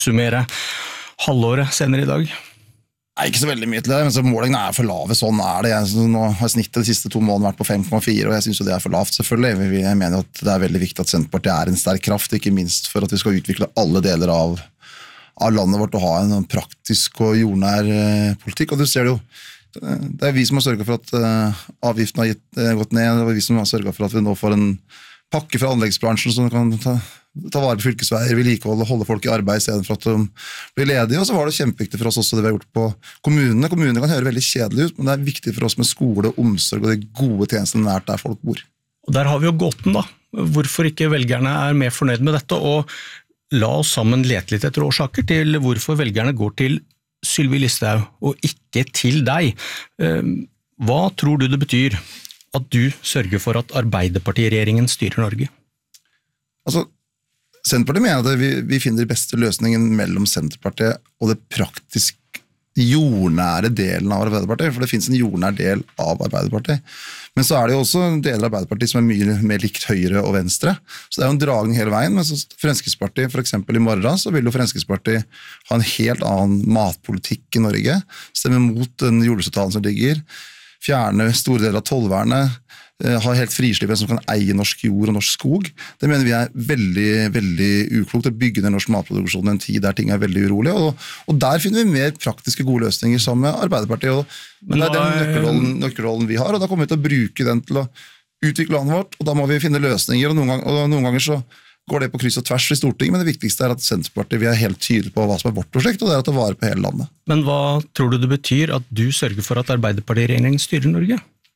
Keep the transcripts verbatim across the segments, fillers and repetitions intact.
Summere halvåret senere i dag? Nei, ikke så veldig mye til det, men så målingene er for lave, sånn er det. Jeg, nå har snittet de siste to månedene vært på fem komma fire, og jeg synes jo det er for lavt, selvfølgelig. Jeg mener jo at det er veldig viktig at Senterpartiet er en sterk kraft, ikke minst for at vi skal utvikle alle deler av, av landet vårt og ha en praktisk og jordnær eh, politikk, og du ser det jo. Det er vi som har sørget for at uh, avgiften har gitt, uh, gått ned, det er vi som har sørget for at vi nå får en pakke fra anleggsbransjen som kan ta ta vare på fylkesveier, vedlikeholde, holde folk i arbeid i stedet for at de blir ledige, og så var det kjempeviktig for oss også det vi har gjort på kommunene. Kommunene kan høre veldig kjedelig ut, men det er viktig for oss med skole, omsorg og de gode tjenestene nært der folk bor. Og der har vi jo gåten da. Hvorfor ikke velgerne er mer fornøyd med dette, og la oss sammen lete litt etter årsaker til hvorfor velgerne går til Sylvi Listhaug og ikke til deg. Hva tror du det betyr at du sørger for at Arbeiderpartiregjeringen styrer Norge? Altså, Senterpartiet mener at vi, vi finner de beste løsningen mellom Senterpartiet og det praktisk jordnære delen av Arbeiderpartiet, for det finnes en jordnær del av Arbeiderpartiet. Men så er det jo også en del av Arbeiderpartiet som er mye mer likt høyre og venstre, så det er jo en dragning hele veien. Men så Fremskrittspartiet, for eksempel i morgen, så vil jo Fremskrittspartiet ha en helt annen matpolitikk i Norge, stemme mot den jordbruksavtalen som ligger, fjerne store deler av tollvernet, ha helt frislipp som kan eie norsk jord og norsk skog. Det mener vi er veldig, veldig uklokt å bygge ned norsk matproduksjon i en tid der ting er veldig urolige, og, og der finner vi mer praktiske gode løsninger sammen med Arbeiderpartiet, og Men det er den nøkkelrollen, nøkkelrollen vi har, og da kommer vi til å bruke den til å utvikle landet vårt, og da må vi finne løsninger, og noen, gang, og noen ganger så går det på kryss og tvers i Stortinget, men det viktigste er at Senterpartiet vi er helt tydelige på hva som er vårt prosjekt, og det er at det varer på hele landet. Men hva tror du det betyr at du sørger for at Arbeiderpartiregjeringen styrer Norge?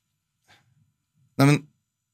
Nei, men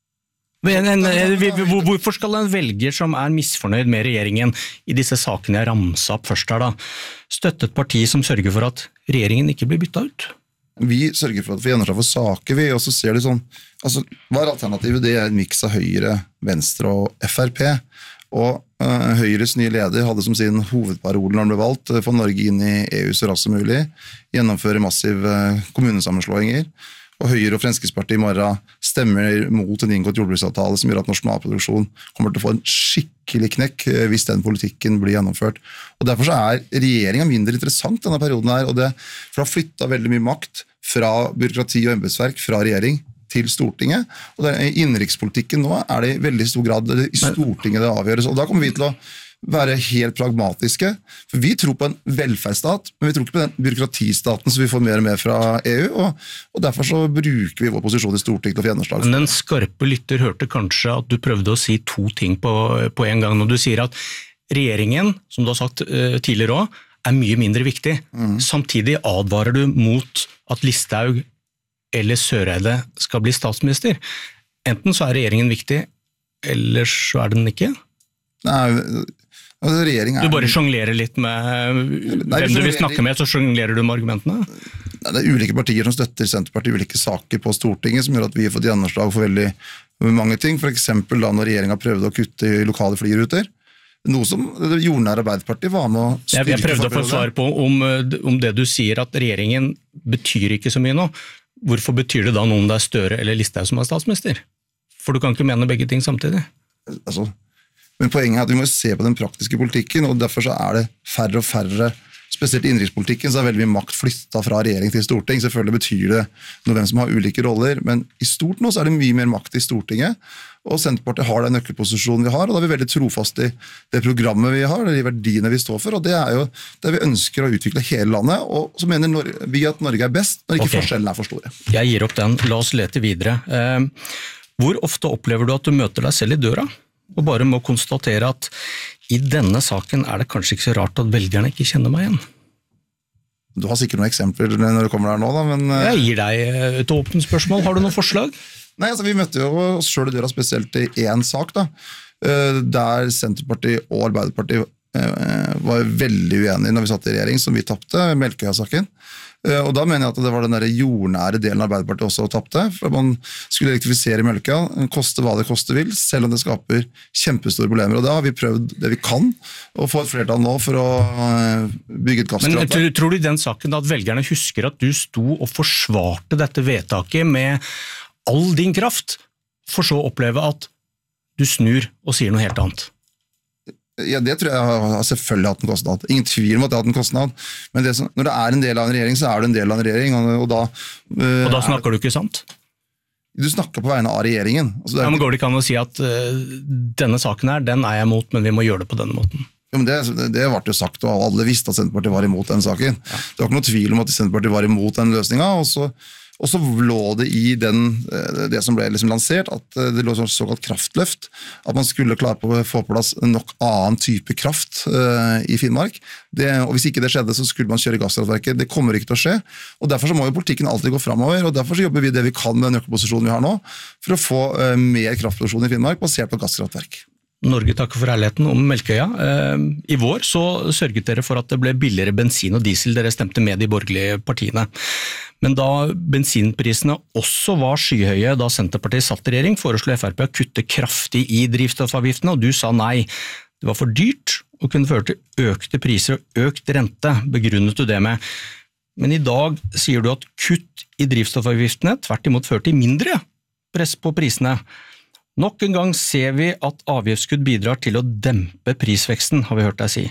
Men, en, en, hvorfor skal en velger som er misfornøyd med regjeringen i disse sakene jeg ramset opp først her da, støtte et parti som sørger for at regjeringen ikke blir byttet ut? Vi sørger for at vi gjennomfører for saker, vi, og så ser det sånn, altså, hva er alternativet? Det er en mix av Høyre, Venstre og F R P, og uh, Høyres nye leder hadde som sin hovedparole når han ble valgt, få Norge inn i E U så raskt som mulig, gjennomføre massive uh, kommunesammenslåinger, og Høyre og Fremskrittspartiet i morgen stemmer mot en inngått jordbruksavtale som gjør at norsk matproduksjon kommer til å få en skikkelig knekk hvis den politikken blir gjennomført. Og derfor så er regjeringen mindre interessant denne perioden her, og det for å ha flyttet veldig mye makt fra byråkrati og embetsverk, fra regjering til Stortinget, og det, i innenrikspolitikken nå er det i veldig stor grad det, i Stortinget det avgjøres, og da kommer vi til å være helt pragmatiske, for vi tror på en velferdsstat, men vi tror ikke på den byråkratistaten som vi får mer og mer fra E U, og, og derfor så bruker vi vår posisjon i Stortinget til å få gjennomslag. Men den skarpe lytter hørte kanskje at du prøvde å si to ting på, på en gang, når du sier at regjeringen, som du har sagt uh, tidligere også, er mye mindre viktig. Mm. Samtidig advarer du mot at Listhaug eller Søreide skal bli statsminister. Enten så er regjeringen viktig, eller så er den ikke. Nei, altså er... Du bare jonglerer litt med Nei, hvem du vil snakke med, så jonglerer du med argumentene? Nei, det er ulike partier som støtter Senterpartiet, ulike saker på Stortinget, som gjør at vi har fått gjennomslag for veldig mange ting. For eksempel da når regjeringen prøvde å kutte i lokale flyruter. Noe som det jordnære Arbeiderpartiet var med å styrke. Jeg prøvde å få svar på om, om det du sier at regjeringen betyr ikke så mye nå. Hvorfor betyr det da noe om det er Støre eller Listhaug som er statsminister? For du kan ikke mene begge ting samtidig. Altså... Men poenget er at vi må se på den praktiske politikken, og derfor så er det færre og færre, spesielt i innenrikspolitikken, så er veldig mye makt flyttet fra regjering til Storting. Selvfølgelig betyr det noe hvem som har ulike roller, men i stort nå så er det mye mer makt i Stortinget, og Senterpartiet har den nøkkelposisjonen vi har, og da er vi veldig trofast i det programmet vi har, de verdiene vi står for, og det er jo det vi ønsker å utvikle hele landet, og så mener Norge, vi at Norge er best, når ikke okay. Forskjellene er for store. Jeg gir opp den, la oss lete videre. Hvor ofte opplever du at du møter deg selv i døra? Og bare må konstatere at i denne saken er det kanskje ikke så rart at velgerne ikke kjenner meg igjen. Du har sikkert noen eksempler når du kommer der nå, da, men... Jeg gir deg et åpent spørsmål. Har du noen forslag? Nei, altså vi møtte jo oss selv i døra spesielt i en sak, da, der Senterpartiet og Arbeiderpartiet var veldig uenige når vi satt i regjering, som vi tappte, Melkøya-saken. Og da mener jeg at det var den der jordnære delen av Arbeiderpartiet også tappte, for man skulle elektrifisere Melkøya, koste hva det koste vil, selv om det skaper kjempestore problemer. Og da har vi prøvd det vi kan, å få et flertall nå for å bygge et gasskraft. Men tror, tror du i den saken at velgerne husker at du sto og forsvarte dette vedtaket med all din kraft, for så å oppleve at du snur og sier noe helt annet? Ja, det tror jeg har selvfølgelig hatt en kostnad. Ingen tvil om at det har hatt en kostnad. Men det som, når det er en del av en regjering, så er du en del av en regjering. Og, og, da, uh, og da snakker du ikke sant? Du snakker på vegne av regjeringen. Altså, det er, ja, men går det ikke an å si at uh, denne saken her, den er jeg imot, men vi må gjøre det på denne måten? Ja, men det, det ble jo sagt, og alle visste at Senterpartiet var imot den saken. Ja. Det var ikke noe tvil om at Senterpartiet var imot den løsningen, og så Og så lå det i den, det som ble liksom lansert, at det lå et såkalt kraftløft, at man skulle klare på å få på plass nok annen type kraft uh, i Finnmark. Det, og hvis ikke det skjedde, så skulle man kjøre gasskraftverket. Det kommer ikke til å skje. Og derfor så må jo politikken alltid gå fremover, og derfor så jobber vi det vi kan med den nøkkelposisjonen vi har nå, for å få uh, mer kraftproduksjon i Finnmark basert på gasskraftverk. Norge takker for ærligheten om Melkøya. I vår så sørget dere for at det ble billigere bensin og diesel. Dere stemte med de borgerlige partiene. Men da bensinprisene også var skyhøye da Senterpartiet satt i regjering, foreslo F R P å kutte kraftig i drivstoffavgiftene, og du sa nei. Det var for dyrt og kunne føre til økte priser og økt rente, begrunnet du det med. Men i dag sier du at kutt i drivstoffavgiftene tvert imot fører til mindre press på prisene. Nok en gang ser vi at avgiftskutt bidrar til å dempe prisveksten, har vi hørt deg si.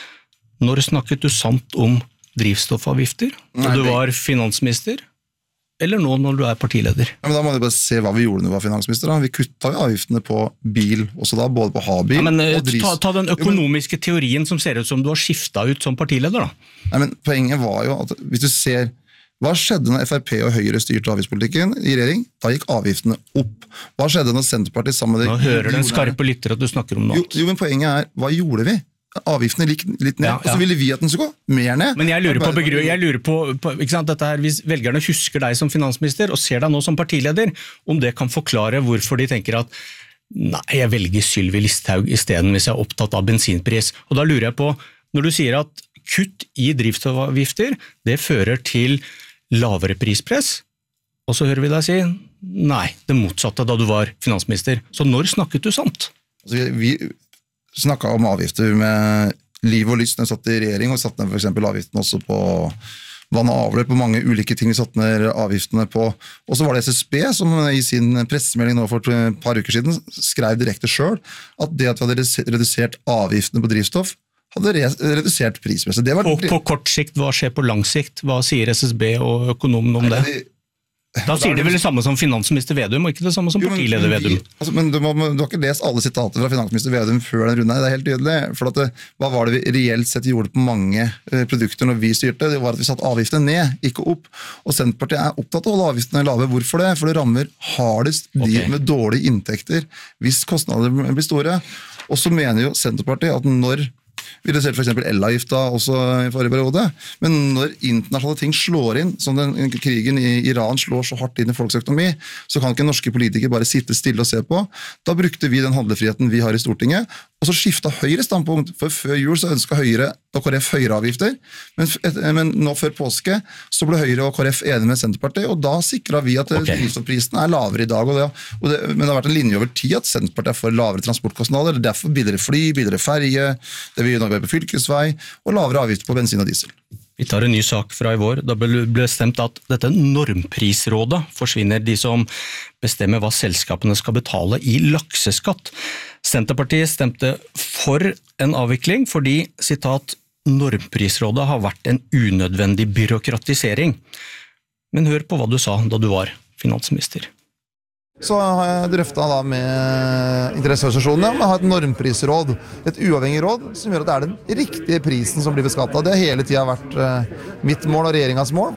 Når snakket du sant om drivstoffavgifter? Da du var finansminister? Eller nå når du er partileder? Ja, men da må du bare se hva vi gjorde når vi var finansminister. Da. Vi kuttet avgiftene på bil, også da, både på habil ja, men, og drivstoff. Ta, ta den økonomiske teorien som ser ut som du har skiftet ut som partileder da. Nei, men poenget var jo at hvis du ser hva skjedde når F R P og Høyre styrte avgiftspolitikken i regjering? Da gikk avgiftene opp. Hva skjedde når Senterpartiet sammen med det? Nå hører den skarpe lytter at du snakker om noe. Jo, jo, men poenget er, hva gjorde vi? Avgiftene gikk litt ned, ja, ja. Og så ville vi at den skulle gå mer ned. Men jeg lurer på, begru- jeg lurer på, på ikke sant, dette her, hvis velgerne husker deg som finansminister og ser deg nå som partileder, om det kan forklare hvorfor de tenker at nei, jeg velger Sylvi Listhaug i stedet hvis jeg er opptatt av bensinpris. Og da lurer jeg på, når du sier at kutt i drivstoffavgifter, det fører til lavere prispress, og så hører vi deg si, nei, det motsatte da du var finansminister. Så når snakket du sant? Altså, vi vi snakket om avgifter med liv og lyst når jeg satt i regjering, og satt ned for eksempel avgiften også på vann og avløp, på mange ulike ting vi satt ned avgiftene på. Og så var det S S B som i sin pressemelding nå for et par uker siden skrev direkte selv at det at vi hadde redusert avgiftene på drivstoff, hadde redusert prispresset. Det var på, på kort sikt, hva skjer på lang sikt? Hva sier S S B og økonomen om det? Da sier de vel det samme som finansminister Vedum, og ikke det samme som partileder Vedum. Altså, men du, må, du har ikke lest alle sitater fra finansminister Vedum før den runden her, det er helt tydelig. For at det, hva var det vi reelt sett gjorde på mange eh, produkter når vi styrte? Det var at vi satt avgiftene ned, ikke opp. Og Senterpartiet er opptatt av å holde avgiftene lave. Hvorfor det? For det rammer hardest de okay. med dårlige inntekter, hvis kostnadene blir store. Og så mener jo Senterpartiet at når vi reduserte for eksempel elavgifta også i forrige periode, men når internasjonale ting slår inn, som den krigen i Iran slår så hardt inn i folks økonomi, så kan ikke norske politikere bare sitte stille og se på. Da brukte vi den handlefriheten vi har i Stortinget, og så skiftet Høyre standpunkt, for før jul så ønsket Høyre og K R F høyere avgifter, men, men nå før påske så ble Høyre og K R F enige med Senterpartiet, og da sikret vi at okay. drivstoffprisen er lavere i dag, og det, og det, men det har vært en linje over tid at Senterpartiet får lavere transportkostnader, det er derfor billigere fly, billigere ferje, det vil nå være på fylkesvei, og lavere avgifter på bensin og diesel. Vi tar en ny sak fra i vår. Da ble bestemt at dette normprisrådet forsvinner, de som bestemmer hva selskapene skal betale i lakseskatt. Senterpartiet stemte for en avvikling fordi, sitat, normprisrådet har vært en unødvendig byråkratisering. Men hør på hva du sa da du var finansminister. Så har jeg drøftet da med interesseorganisasjonene om å ha et normprisråd, et uavhengig råd, som gjør at det er den riktige prisen som blir beskattet. Det har hele tiden vært mitt mål og regjeringens mål.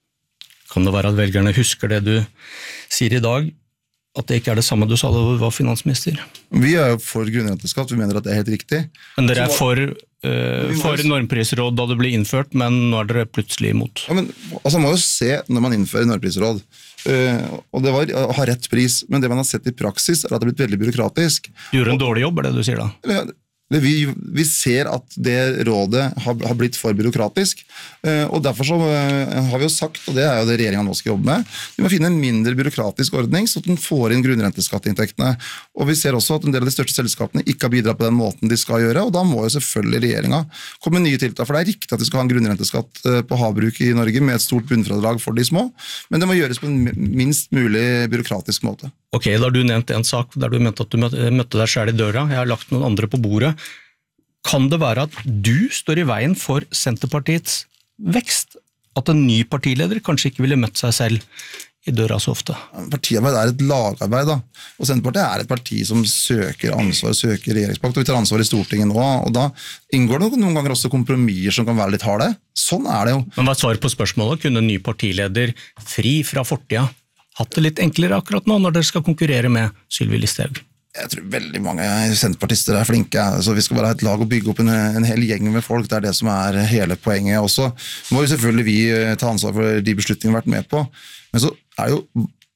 Kan det være at velgerne husker det du sier i dag, at det ikke er det samme du sa da du var finansminister? Vi er jo for grunnrenteskatt, vi mener at det er helt riktig. Men dere er for, uh, for normprisråd da det ble innført, men nå er dere plutselig imot? Ja, men altså, man må jo se når man innfører normprisråd. Uh, og det var å ha rett pris, men det man har sett i praksis er at det har blitt veldig byråkratisk. Du gjorde en dårlig jobb, er det du sier da? Ja, Vi, vi ser at det rådet har, har blitt for byråkratisk, og derfor så har vi jo sagt, og det er jo det regjeringen nå skal jobbe med, vi må finne en mindre byråkratisk ordning, så at den får inn grunnrenteskatteinntektene. Og vi ser også at en del av de største selskapene ikke har bidratt på den måten de skal gjøre, og da må jo selvfølgelig regjeringen komme med nye tiltak, for det er riktig at vi skal ha en grunnrenteskatt på havbruk i Norge med et stort bunnfradrag for de små, men det må gjøres på en minst mulig byråkratisk måte. Ok, da har du nevnt en sak der du mente at du møtte deg selv i døra. Jeg har lagt noen andre på bordet. Kan det være at du står i veien for Senterpartiets vekst? At en ny partileder kanskje ikke ville møtt seg selv i døra så ofte? Partiarbeid er et lagarbeid, da. Og Senterpartiet er et parti som søker ansvar, søker regjeringsmakt, og vi tar ansvar i Stortinget nå, og da inngår det noen ganger også kompromisser som kan være litt harde. Sånn er det jo. Men hva er svaret på spørsmålet? Kunne en ny partileder fri fra fortida hatt det litt enklere akkurat nå, når dere skal konkurrere med Sylvi Listhaug? Jeg tror veldig mange senterpartister er flinke, så vi skal bare ha et lag og bygge opp en, en hel gjeng med folk, det er det som er hele poenget også. Nå må jo selvfølgelig vi ta ansvar for de beslutningene vi har vært med på, men så er jo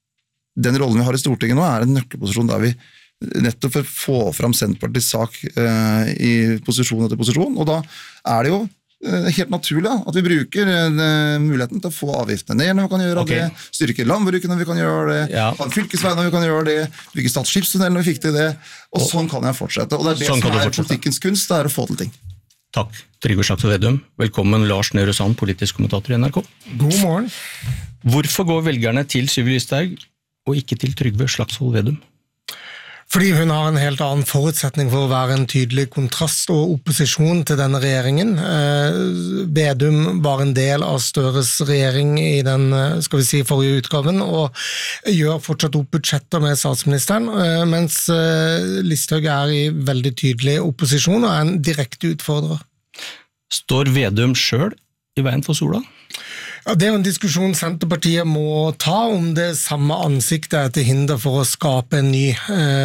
den rollen vi har i Stortinget nå er en nøkkelposisjon der vi nettopp for å få fram Senterpartiets sak eh, i posisjon etter posisjon, og da er det jo helt naturlig da, at vi bruker uh, muligheten til å få avgiftene ned når vi kan gjøre okay. det, styrke landbruket når vi kan gjøre det, ja. ha en fylkesvei når vi kan gjøre det, bygge statsskipstunnel når vi fikk til det, og, og sånn kan jeg fortsette. Og det er det sånn som er politikkens kunst, det er å få til ting. Takk, Trygve Slagsvold Vedum. Velkommen Lars Nehru Sand, politisk kommentator i N R K. God morgen. Hvorfor går velgerne til Sylvi Listhaug og ikke til Trygve Slagsvold Vedum? Fordi hun har en helt annen forutsetning for å være en tydelig kontrast og opposisjon til denne regjeringen. Eh, Vedum var en del av Støres regjering i den, skal vi si, forrige utgaven, og gjør fortsatt opp budsjetter med statsministeren, eh, mens eh, Listhaug er i veldig tydelig opposisjon og er en direkte utfordrer. Står Vedum selv i veien for sola? Ja, det er jo en diskusjon Senterpartiet må ta om det samme ansiktet er til hinder for å skape en ny,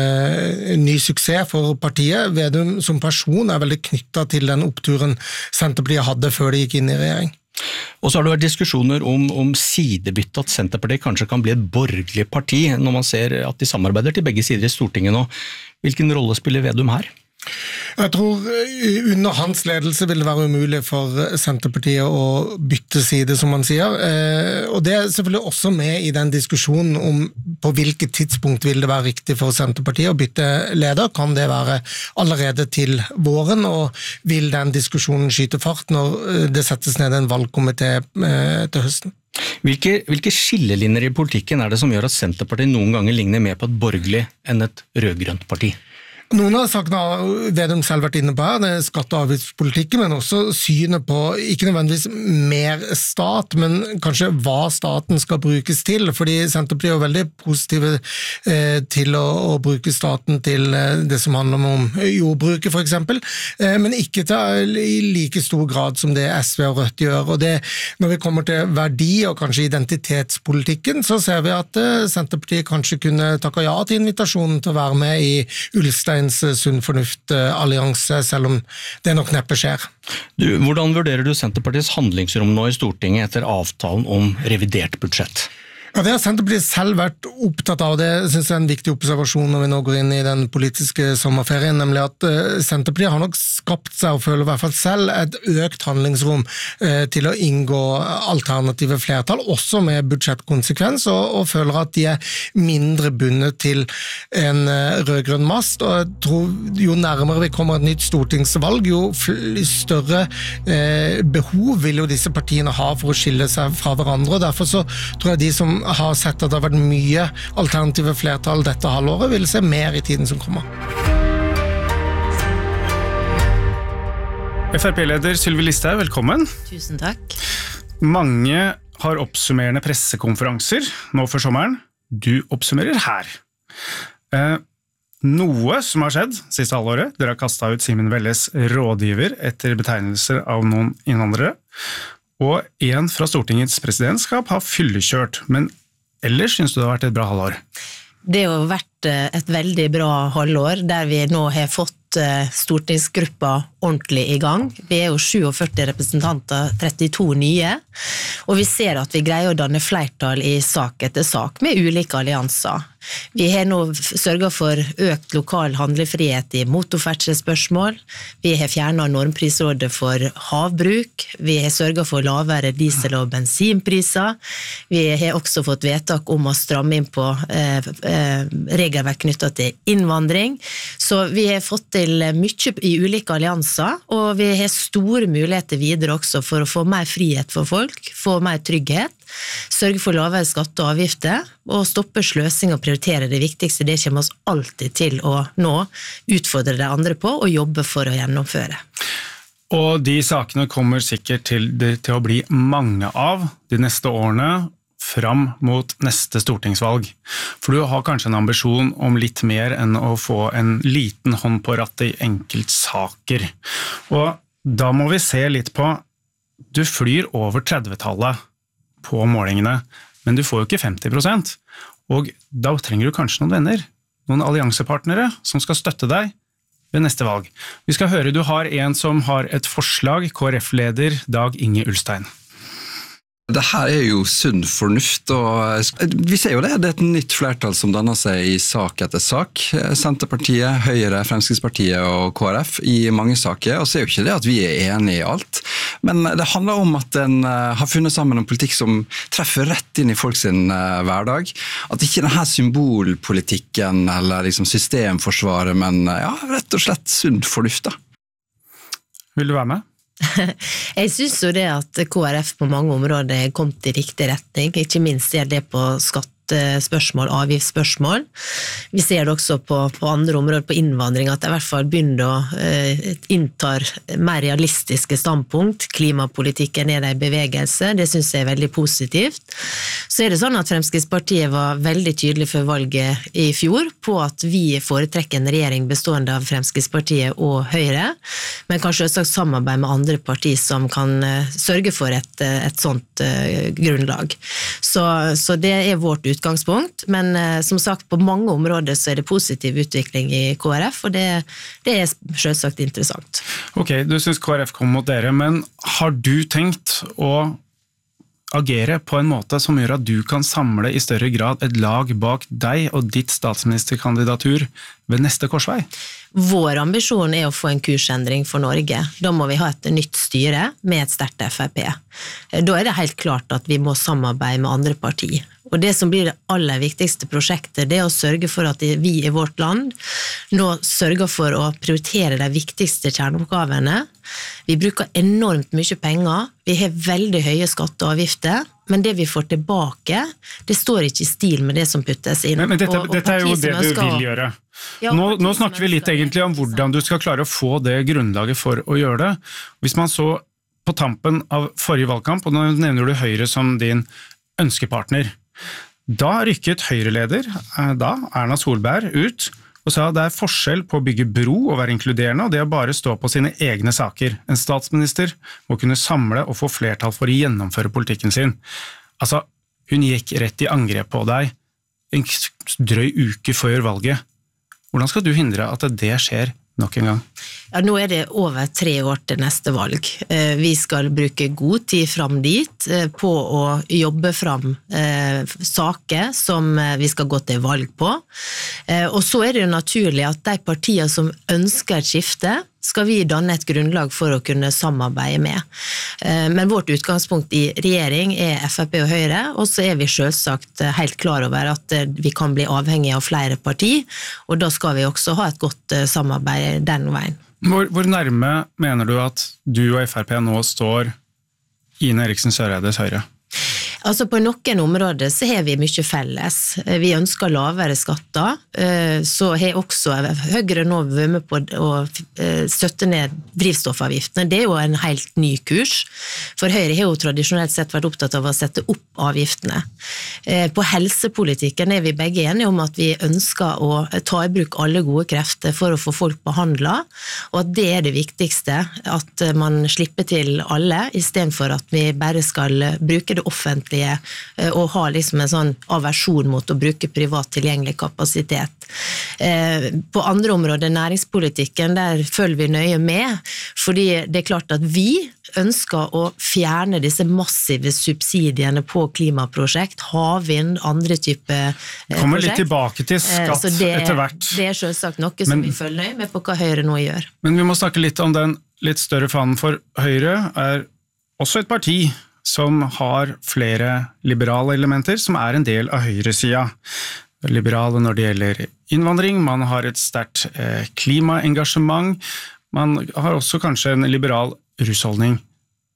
eh, en ny suksess for partiet. Vedum som person er veldig knyttet til den oppturen Senterpartiet hadde før de gikk inn i regjering. Og så har det vært diskusjoner om, om sidebytte, at Senterpartiet kanskje kan bli et borgerlig parti, når man ser at de samarbeider til begge sider i Stortinget nå. Hvilken rolle spiller Vedum her? Jeg tror under hans ledelse vil det være umulig for Senterpartiet å bytte side, som man sier. Og det er selvfølgelig også med i den diskusjonen om på hvilket tidspunkt vil det være riktig for Senterpartiet å bytte leder. Kan det være allerede til våren, og vil den diskusjonen skyte fart når det settes ned en valgkomité til høsten? Hvilke, hvilke skillelinjer i politikken er det som gjør at Senterpartiet noen ganger ligner mer på et borgerlig enn et rødgrønt parti? Noen av sakene har Vedum selv vært inne på her, det er skatte- og avgiftspolitikken, men også synet på, ikke nødvendigvis mer stat, men kanskje hva staten skal brukes til, fordi Senterpartiet er veldig positive eh, til å, å bruke staten til eh, det som handler om jordbruket for eksempel, eh, men ikke til, i like stor grad som det S V og Rødt gjør, og det, når vi kommer til verdi og kanskje identitetspolitikken, så ser vi at eh, Senterpartiet kanskje kunne takke ja til invitasjonen til å være med i Ulstein sunn fornuft-allianse, selv om det nok neppe skjer. Du, hvordan vurderer du Senterpartiets handlingsrom nå i Stortinget etter avtalen om revidert budsjett? Ja, det har Senterpartiet selv vært opptatt av, det synes jeg er en viktig observasjon når vi nå går inn i den politiske sommerferien, nemlig at uh, Senterpartiet har nok skapt seg, og føler i hvert fall selv, et økt handlingsrom uh, til å inngå alternative flertall, også med budsjettkonsekvens, og, og føler at de er mindre bundet til en uh, rødgrønn mast, og jeg tror jo nærmere vi kommer et nytt stortingsvalg, jo større uh, behov vil jo disse partiene ha for å skille seg fra hverandre, og derfor så tror jeg de som har sett at det har vært mye alternative flertall dette halvåret, vil se mer i tiden som kommer. F R P-leder Sylvi Listhaug, velkommen. Tusen takk. Mange har oppsummerende pressekonferanser nå for sommeren. Du oppsummerer her. Eh, noe som har skjedd siste halvåret, dere har kastet ut Simen Velles rådgiver etter betegnelser av noen innvandrere, og en fra Stortingets presidentskap har fyllekjørt, men ellers synes du det har vært et bra halvår? Det har vært et veldig bra halvår, der vi nå har fått stortingsgruppa ordentlig i gang. Vi er jo syttiåtte representanter, trettito nye, og vi ser at vi greier å danne flertall i sak etter sak med ulike allianser. Vi har nå sørget for økt lokal handlefrihet i motorferdselsspørsmål, vi har fjernet normprisrådet for havbruk, vi har sørget for lavere diesel- og bensinpriser, vi har også fått vedtak om å stramme inn på eh, eh, regelverk knyttet til innvandring, så vi har fått til mye i ulike allianser, og vi har store muligheter videre også for å få mer frihet for folk, få mer trygghet, sørge for lavere skatte- og avgifter, og stoppe sløsing og prioritere det viktigste. Det kommer oss alltid til å nå, utfordre de andre på og jobbe for å gjennomføre. Og de sakene kommer sikkert til, til å bli mange av de neste årene, fram mot neste stortingsvalg. For du har kanskje en ambisjon om litt mer enn å få en liten hånd på rattet i enkeltsaker. Og da må vi se litt på, du flyr over tredve-tallet på målingene, men du får jo ikke femti prosent. Og da trenger du kanskje noen venner, noen alliansepartnere som skal støtte deg ved neste valg. Vi skal høre du har en som har et forslag, K R F-leder Dag Inge Ulstein. Det her er jo sunn fornuft, og vi ser jo det, det er et nytt flertall som danner seg i sak etter sak. Senterpartiet, Høyre, Fremskrittspartiet og K R F i mange saker, og så er jo ikke det at vi er enige i alt. Men det handler om at en har funnet sammen en politikk som treffer rett inn i folks hverdag. At ikke denne symbolpolitikken eller liksom systemforsvaret, men ja, rett og slett sunn fornuft da. Vil du være med? Jeg synes jo det at K R F på mange områder er kommet i riktig retning, ikke minst ser det på skattespørsmål, avgiftsspørsmål. Vi ser det også på, på andre områder, på innvandring, at det i hvert fall begynner å uh, inntar mer realistiske standpunkt. Klimapolitikken er det i bevegelse, det synes jeg er veldig positivt. Så er det sånn at Fremskrittspartiet var veldig tydelig før valget i fjor på at vi foretrekker en regjering bestående av Fremskrittspartiet og Høyre, men kanskje også samarbeid med andre partier som kan uh, sørge for et, et sånt uh, grunnlag. Så, så det er vårt utgangspunkt, men uh, som sagt, på mange områder så er det positiv utvikling i K R F, og det, det er selvsagt interessant. Ok, du synes K R F kommer mot dere, men har du tenkt å agere på en måte som gjør at du kan samle i større grad et lag bak deg og ditt statsministerkandidatur ved neste korsvei? Vår ambisjon er å få en kursendring for Norge. Da må vi ha et nytt styre med et sterkt F R P. Da er det helt klart at vi må samarbeide med andre partier. Og det som blir det aller viktigste prosjektet, det er å sørge for at vi i vårt land nå sørger for å prioritere de viktigste kjerneoppgavene. Vi bruker enormt mye penger, vi har veldig høye skatte- og avgifter, men det vi får tilbake, det står ikke i stil med det som puttes inn. Men, men dette, og, og dette er jo det du ønsker... vil gjøre. Ja, nå, nå snakker vi litt egentlig om hvordan du skal klare å få det grunnlaget for å gjøre det. Hvis man så på tampen av forrige valgkamp, og nå nevner du Høyre som din ønskepartner, da rykket Høyre-leder, da Erna Solberg, ut og sa det er forskjell på å bygge bro og være inkluderende, og det å bare stå på sine egne saker. En statsminister må kunne samle og få flertall for å gjennomføre politikken sin. Altså, hun gikk rett i angrep på deg en drøy uke før valget. Hvordan skal du hindre at det skjer nok en gang? Ja, nå er det over tre år til neste valg. Vi skal bruke god tid fram dit på å jobbe fram eh, saker som vi skal gå til valg på. Eh, og så er det jo naturlig at de partier som ønsker et skifte, skal vi danne et grunnlag for å kunne samarbeide med. Eh, men vårt utgangspunkt i regjering er F R P og Høyre, og så er vi selvsagt helt klar over at vi kan bli avhengig av flere partier, og da skal vi også ha et godt samarbeid den veien. Hvor, hvor nærme mener du at du og F R P nå står Ine Eriksen Søreides Høyre? Altså på noen områder så har vi mye felles. Vi ønsker lavere skatter, så har også Høyre nå vært med på å støtte ned drivstoffavgiftene. Det er jo en helt ny kurs, for Høyre har jo tradisjonelt sett vært opptatt av å sette opp avgiftene. På helsepolitikken er vi begge enige om at vi ønsker å ta i bruk alle gode krefter for å få folk behandlet, og at det er det viktigste, at man slipper til alle, i stedet for at vi bare skal bruke det offentlige og ha liksom en sånn aversjon mot å bruke privat tilgjengelig kapasitet. På andre områder, næringspolitikken, der følger vi nøye med, fordi det er klart at vi ønsker å fjerne disse massive subsidiene på klimaprosjekt, havvind, andre type prosjekt. Kommer litt tilbake til skatt det, etter hvert. Det er selvsagt noe som men, vi følger nøye med på hva Høyre nå gjør. Men vi må snakke litt om den litt større fanen, for Høyre er også et parti som har flere liberale elementer, som er en del av høyresida. Liberale når det gjelder innvandring, man har et sterkt eh, klimaengasjement, man har også kanskje en liberal rusholdning.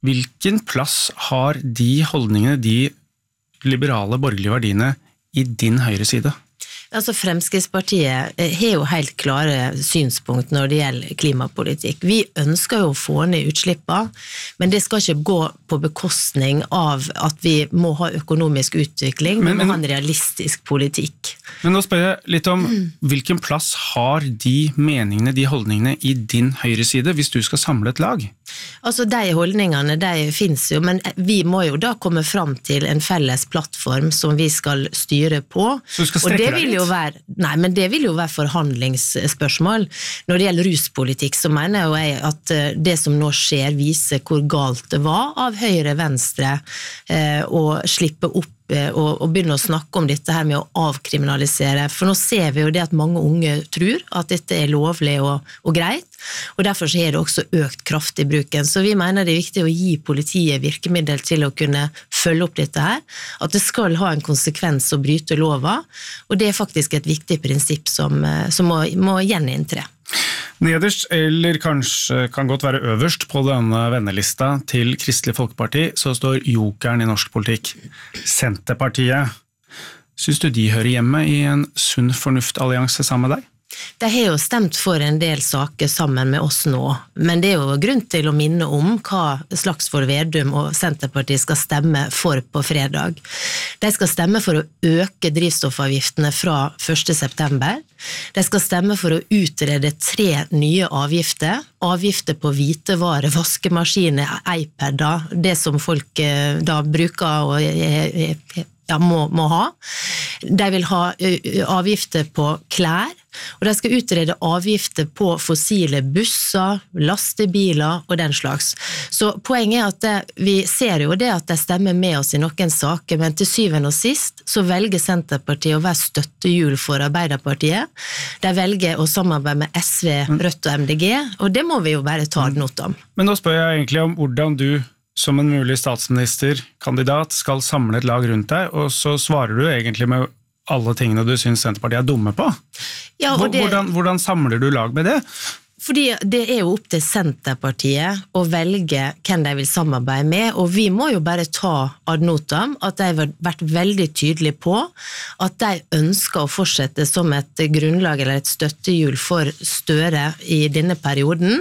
hvilken plass har de holdningene, de liberale borgerlige verdiene i din høyre side? Altså Fremskrittspartiet har jo helt klare synspunkt når det gjelder klimapolitikk. Vi ønsker jo å få ned utslippene, men det skal ikke gå på bekostning av at vi må ha økonomisk utvikling, men, vi må ha en realistisk politikk. Men nå spør jeg litt om hvilken plass har de meningene, de holdningene i din høyre side, hvis du skal samle et lag? Altså de holdningene, de finnes jo, men vi må jo da komme fram til en felles plattform som vi skal styre på. Så du skal strekke deg litt? Være, nei, men det vil jo være forhandlingsspørsmål. Når det gjelder ruspolitikk, så mener jo jeg at det som nå skjer viser hvor galt det var av Høyre, Venstre eh, å slippe opp og, og begynne å snakke om dette her med å avkriminalisere, for nå ser vi jo det at mange unge tror at dette er lovlig og, og greit, og derfor så er det også økt kraft i bruken. Så vi mener det er viktig å gi politiet virkemiddel til å kunne følge opp dette her, at det skal ha en konsekvens å bryte lova, og det er faktisk et viktig prinsipp som, som må, må gjeninntre. Nederst, eller kanskje kan godt være øverst på denne vennelista til Kristelig Folkeparti, så står jokeren i norsk politikk, Senterpartiet. Synes du de hører hjemme i en sunn fornuft-allianse sammen med deg? De har jo stemt for en del saker sammen med oss nå, men det er jo grunn til å minne om hva Slagsvold Vedum og Senterpartiet skal stemme for på fredag. De skal stemme for å øke drivstoffavgiftene fra første september. De skal stemme for å utrede tre nye avgifter. Avgifter på hvitevare, vaskemaskiner, iPader, det som folk da bruker og ja, må, må ha. De vil ha avgifter på klær, og de skal utrede avgifter på fossile busser, lastebiler og den slags. Så poenget er at det, vi ser jo det at de stemmer med oss i noen saker, men til syvende og sist så velger Senterpartiet å være støttehjul for Arbeiderpartiet. De velger å samarbeide med S V, Rødt og M D G, og det må vi jo bare ta ad notam. Men nå spør jeg egentlig om hvordan du som en mulig statsministerkandidat skal samle et lag rundt deg, og så svarer du egentlig med alle tingene du synes Senterpartiet er dumme på. Ja, og det, hvordan, hvordan samler du lag med det? Fordi det er jo opp til Senterpartiet å velge hvem de vil samarbeide med, og vi må jo bare ta ad notam at de har vært veldig tydelige på at de ønsker å fortsette som et grunnlag eller et støttehjul for Støre i denne perioden.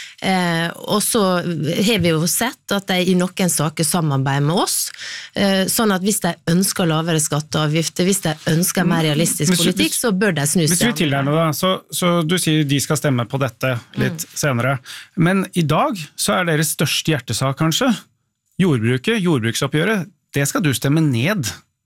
Eh, og så har vi jo sett at de i noen saker samarbeider med oss, eh, sånn at hvis de ønsker lavere skatteavgifter, hvis de ønsker mer realistisk hvis, politikk, hvis, så bør de snu seg. Hvis vi tilnærmer da, så, så du sier de skal stemme på dette litt mm. senere, men i dag så er deres største hjertesak kanskje jordbruket, jordbruksoppgjøret, det skal du stemme ned.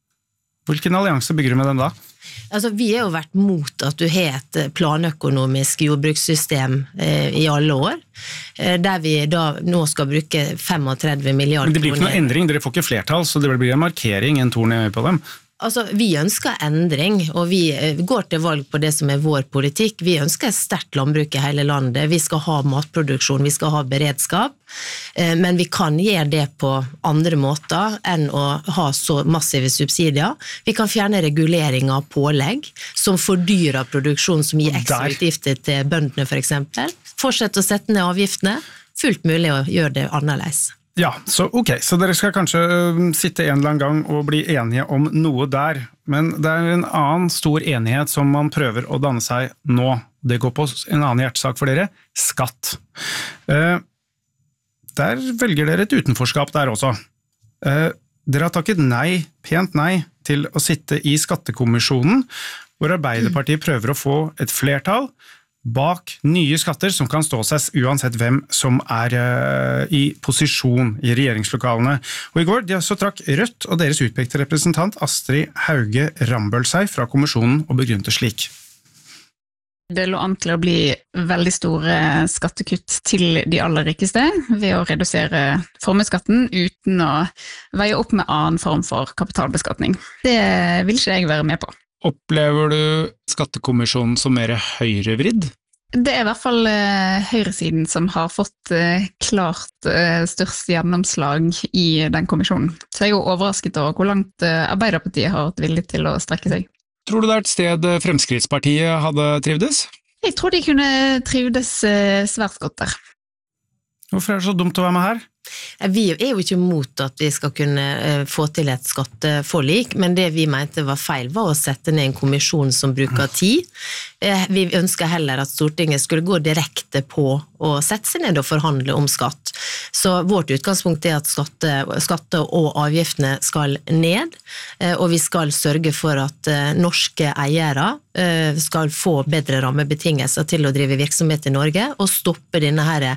Hvilken allianse bygger du med den da? Altså, vi har jo vært mot at du har et planøkonomisk jordbrukssystem eh, i alle år, eh, der vi da nå skal bruke trettifem milliarder kroner. Men det blir ikke noe endring, dere får ikke flertall, så det blir en markering, en torn i på dem. Altså, vi ønsker endring, og vi går til valg på det som er vår politikk. Vi ønsker et sterkt landbruk i hele landet. Vi skal ha matproduksjon, vi skal ha beredskap, men vi kan gjøre det på andre måter enn å ha så massive subsidier. Vi kan fjerne regulering av pålegg, som fordyrer produksjon, som gir ekstra utgifter til bøndene for eksempel. Fortsette å sette ned avgiftene, fullt mulig å gjøre det annerledes. Ja, så ok, så dere skal kanskje sitte en eller annen gang og bli enige om noe der, men det er en annen stor enighet som man prøver å danne seg nå. Det går på en annen hjertesak for dere, skatt. Eh, der velger dere et utenforskap der også. Eh, dere har takket nei, pent nei, til å sitte i skattekommisjonen, hvor Arbeiderpartiet prøver å få et flertall bak nye skatter som kan stå seg uansett hvem som er uh, i posisjon i regjeringslokalene. Og i går så trakk Rødt og deres utpekte representant Astrid Hauge Rambøll seg fra kommisjonen og begrunnet slik. Det lå an til å bli veldig store skattekutt til de aller rikeste ved å redusere formuesskatten uten å veie opp med annen form for kapitalbeskatning. Det vil ikke jeg være med på. Opplever du skattekommisjonen som mer høyrevridd? Det er i hvert fall uh, høyresiden som har fått uh, klart uh, størst gjennomslag i den kommisjonen. Så jeg er jo overrasket over hvor langt uh, Arbeiderpartiet har vært villig til å strekke seg. Tror du det er et sted Fremskrittspartiet hadde trivdes? Jeg tror de kunne trivdes uh, svært godt der. Hvorfor er det så dumt å være med her? Vi er jo ikke mot at vi skal kunne få til et skatteforlik, men det vi mente var feil var å sette ned en kommisjon som bruker tid. Vi ønsker heller at Stortinget skulle gå direkte på å sette seg ned og forhandle om skatt. Så vårt utgangspunkt er at skatte, skatte og avgiftene skal ned, og vi skal sørge for at norske eiere skal få bedre rammebetingelser til å drive virksomhet i Norge, og stoppe denne her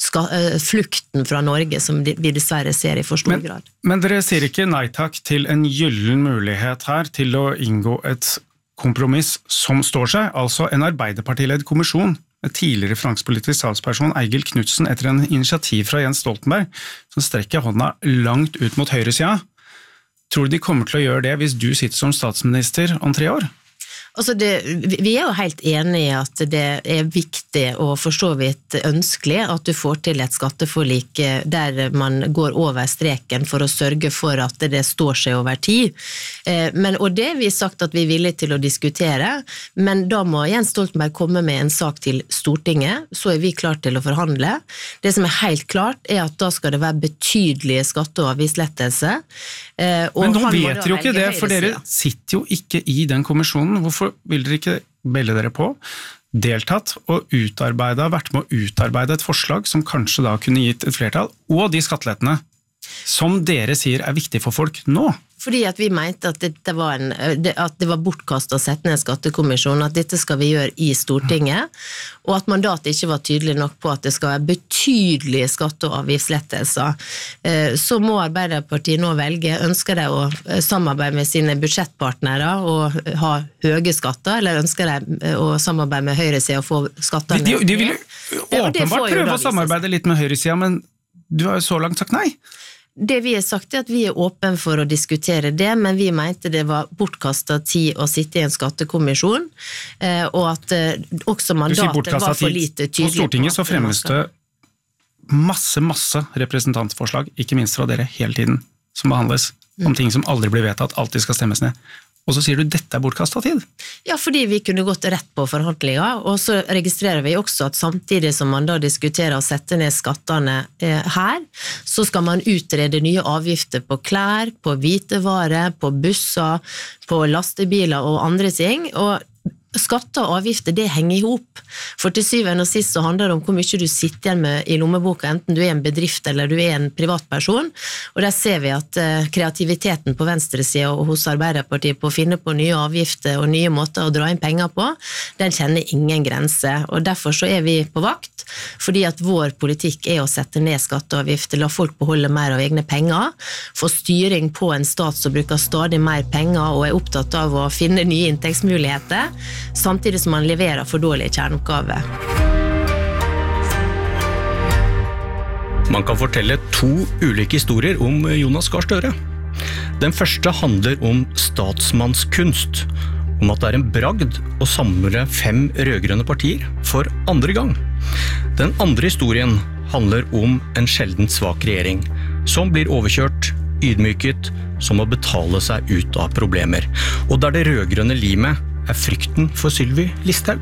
flukten fra Norge som vi dessverre ser i for stor men, grad. Men dere sier ikke nei takk til en gyllen mulighet her til å inngå et kompromiss som står seg, altså en Arbeiderpartiledd kommisjon med tidligere finanspolitisk talsperson Eigil Knudsen etter en initiativ fra Jens Stoltenberg som strekker hånda langt ut mot høyresida. Tror du de kommer til å gjøre det hvis du sitter som statsminister om tre år? Altså det, vi er jo helt enige i at det er viktig og for så vidt ønskelig at du får til et skatteforlik der man går over streken for å sørge for at det står seg over tid. Men, og det har vi sagt at vi er villige til å diskutere, men da må Jens Stoltenberg komme med en sak til Stortinget, så er vi klart til å forhandle. Det som er helt klart er at da skal det være betydelige skatte- og avgiftslettelser. Men nå vet dere jo ikke det, for dere sitter jo ikke i den kommisjonen. Hvorfor vil dere ikke melde dere på, deltatt og utarbeidet, vært med å utarbeide et forslag som kanskje da kunne gitt et flertall, og de skattelettene som dere sier er viktig for folk nå? Fordi at vi mente at det var, en, at det var bortkastet å sette ned en skattekommisjon, at dette skal vi gjøre i Stortinget, og at mandatet ikke var tydelig nok på at det skal være betydelige skatte- og avgiftslettelser. Så må Arbeiderpartiet nå velge, ønsker de å samarbeide med sine budsjettpartnere og ha høye skatter, eller ønsker de å samarbeide med høyresiden og få skattene ned? De, de vil åpenbart prøve å samarbeide litt med høyresiden, men du har jo så langt sagt nei. Det vi har sagt er at vi er åpne for å diskutere det, men vi mente det var bortkastet tid å sitte i en skattekommisjon, og at også mandatet var for lite tydelig. På Stortinget så fremmes det masse, masse representantforslag, ikke minst fra dere hele tiden, som behandles om ting som aldri blir vedtatt, alltid skal stemmes ned. Og så sier du dette er bortkastet tid? Ja, fordi vi kunne gått rett på forhandlinger, og så registrerer vi også at samtidig som man da diskuterer å sette ned skattene eh, her, så skal man utrede nye avgifter på klær, på hvitevarer, på busser, på lastebiler og andre ting, og skatter og avgifter, det henger ihop. For til syvende og sist så handler det om hvor mye du sitter igjen med i lommeboka, enten du er en bedrift eller du er en privatperson. Og der ser vi at uh, kreativiteten på venstresiden og hos Arbeiderpartiet på å finne på nye avgifter og nye måter å dra inn penger på, den kjenner ingen grense. Og derfor så er vi på vakt, fordi at vår politikk er å sette ned skatter og avgifter, la folk beholde mer av egne penger, få styring på en stat som bruker stadig mer penger og er opptatt av å finne nye inntektsmuligheter, samtidig som man leverer for dårlige kjerneoppgaver. Man kan fortelle to ulike historier om Jonas Gahr Støre. Den første handler om statsmannskunst, om at det er en bragd å samle fem rødgrønne partier for andre gang. Den andre historien handler om en sjeldent svak regjering, som blir overkjørt, ydmyket, som må betale seg ut av problemer. Og der det rødgrønne limet er frykten for Sylvi Listhaug.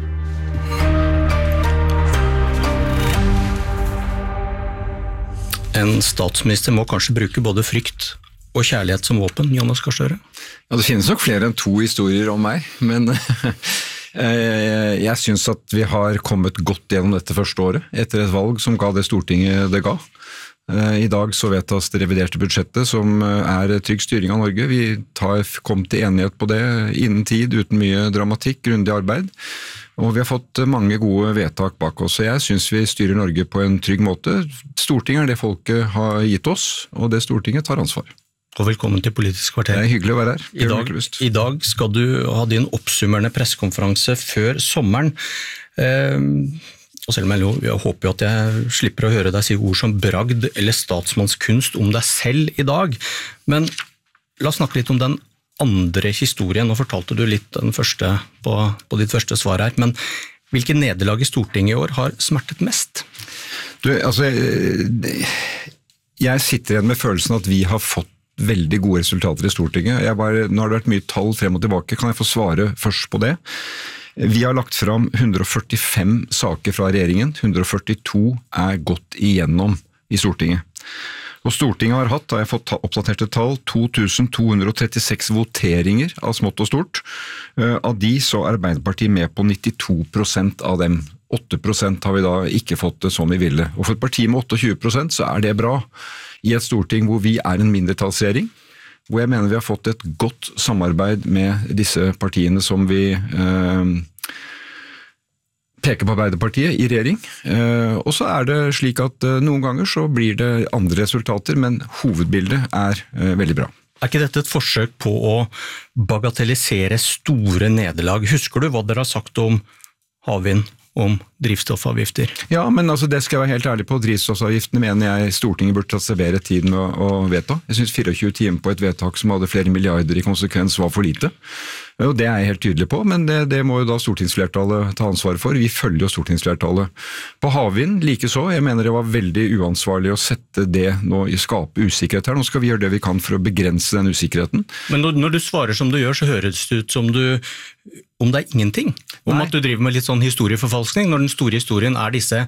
En statsminister må kanskje bruke både frykt og kjærlighet som våpen, Jonas Gahr Støre? Ja, det finnes nok flere enn to historier om meg, men jeg synes at vi har kommet godt gjennom dette første året, etter et valg som ga det Stortinget det ga. I dag så vedtas det reviderte budsjettet som er trygg styring av Norge. Vi tar, kom til enighet på det innen tid, uten mye dramatikk, grundig arbeid. Og vi har fått mange gode vedtak bak oss, og jeg synes vi styrer Norge på en trygg måte. Stortinget er det folket har gitt oss, og det Stortinget tar ansvar. Og velkommen til Politisk kvarter. Det er hyggelig å være her. I dag, I dag skal du ha din oppsummerende pressekonferanse før sommeren. Eh, Og selv om jeg, jeg håper jo at jeg slipper å høre deg si ord som bragd eller statsmannskunst om deg selv i dag. Men la oss snakke litt om den andre historien. Nå fortalte du litt den første på, på ditt første svar her. Men hvilke nederlag i Stortinget i år har smertet mest? Du, altså, jeg sitter igjen med følelsen at vi har fått veldig gode resultater i Stortinget. Jeg bare, nå har det vært mye tall frem og tilbake. Kan jeg få svare først på det? Vi har lagt fram one hundred forty-five saker fra regjeringen, one hundred forty-two er gått igjennom i Stortinget. Og Stortinget har hatt, da jeg har fått oppdaterte tall, to tusen to hundre og trettiseks voteringer av smått og stort. Av de så er Arbeiderpartiet med på nittito prosent av dem. åtte prosent har vi da ikke fått det som vi ville. Og for et parti med tjueåtte prosent så er det bra. I et storting hvor vi er en mindretallsregjering, hvor jeg mener vi har fått et godt samarbeid med disse partiene som vi eh, peker på Arbeiderpartiet i regjering. Eh, og så er det slik at eh, noen ganger så blir det andre resultater, men hovedbildet er eh, veldig bra. Er ikke dette et forsøk på å bagatellisere store nederlag? Husker du hva dere har sagt om havvind, om drivstoffavgifter? Ja, men altså det skal jeg være helt ærlig på. Drivstoffavgiftene mener jeg Stortinget burde ta seg bedre tid med å vedta. Jeg synes tjuefire timer på et vedtak som hadde flere milliarder i konsekvens var for lite. Og det er jeg helt tydelig på, men det, det må jo da stortingsflertallet ta ansvar for. Vi følger jo stortingsflertallet. På havvind like så, jeg mener det var veldig uansvarlig å sette det nå i skape usikkerhet her. Nå skal vi gjøre det vi kan for å begrense den usikkerheten. Men når, når du svarer som du gjør, så høres det ut som du om det er ingenting. Om Nei. At du driver med litt sånn historieforfalskning, når den store historien er disse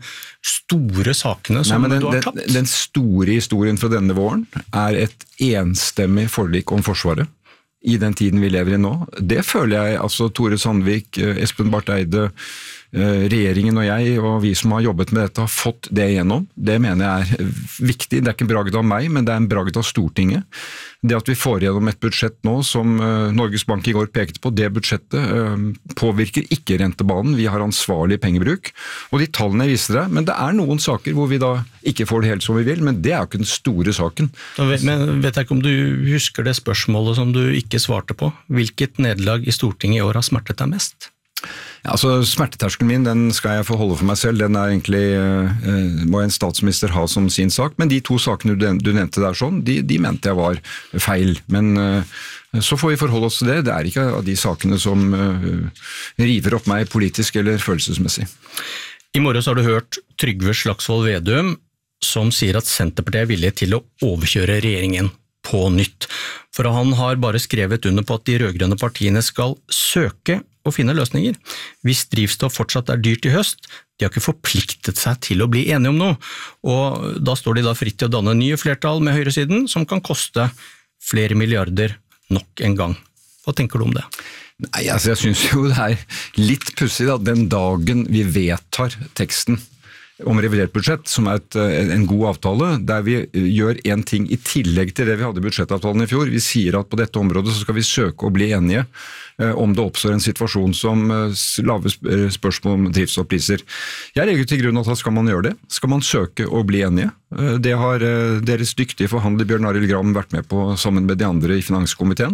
store sakene som Nei, den, du har tapt. Den, den store historien fra denne våren er et enstemmig forlik om Forsvaret. I den tiden vi lever i nå. Det føler jeg, altså Tore Sandvik, Espen Barth Eide, regjeringen og jeg, og vi som har jobbet med dette, har fått det igjennom. Det mener jeg er viktig. Det er ikke en bragd av meg, men det er en bragd av Stortinget. Det at vi får igjennom et budsjett nå, som Norges Bank i går pekte på, det budsjettet påvirker ikke rentebanen. Vi har ansvarlig pengebruk, og de tallene viser det. Men det er noen saker hvor vi da ikke får det helt som vi vil, men det er jo ikke den store saken. Men vet jeg ikke om du husker det spørsmålet som du ikke svarte på? Hvilket nederlag i Stortinget i år har smertet deg mest? Ja, altså Smerteterskelen min, den skal jeg få holde for meg selv. Den er egentlig, eh, må en statsminister ha som sin sak, men de to sakene du, du nevnte der sånn, de, de mente jeg var feil. Men eh, så får vi forholde oss til det. Det er ikke av de sakene som eh, river opp meg politisk eller følelsesmessig. I morges har du hørt Trygve Slagsvold Vedum som sier at Senterpartiet er villig til å overkjøre regjeringen på nytt. For han har bare skrevet under på at de rødgrønne partiene skal søke å finne løsninger. Hvis drivstoff fortsatt er dyrt i høst, de har ikke forpliktet seg til å bli enige om noe. Og da står de da fritt til å danne nye flertall med høyresiden, som kan koste flere milliarder nok en gang. Hva tenker du om det? Nei, altså jeg synes jo det er litt pussig da, den dagen vi vedtar teksten om revidert budsjett, som er et, en god avtale, der vi gjør en ting i tillegg til det vi hadde i budsjettavtalen i fjor. Vi sier at på dette området så skal vi søke å bli enige om det oppstår en situasjon som lave spørsmål om drivstoffpriser. Jeg legger til grunn at da skal man gjøre det. Skal man søke å bli enige? Det har deres dyktige forhandler Bjørn Arild Gram vært med på sammen med de andre i finanskomiteen,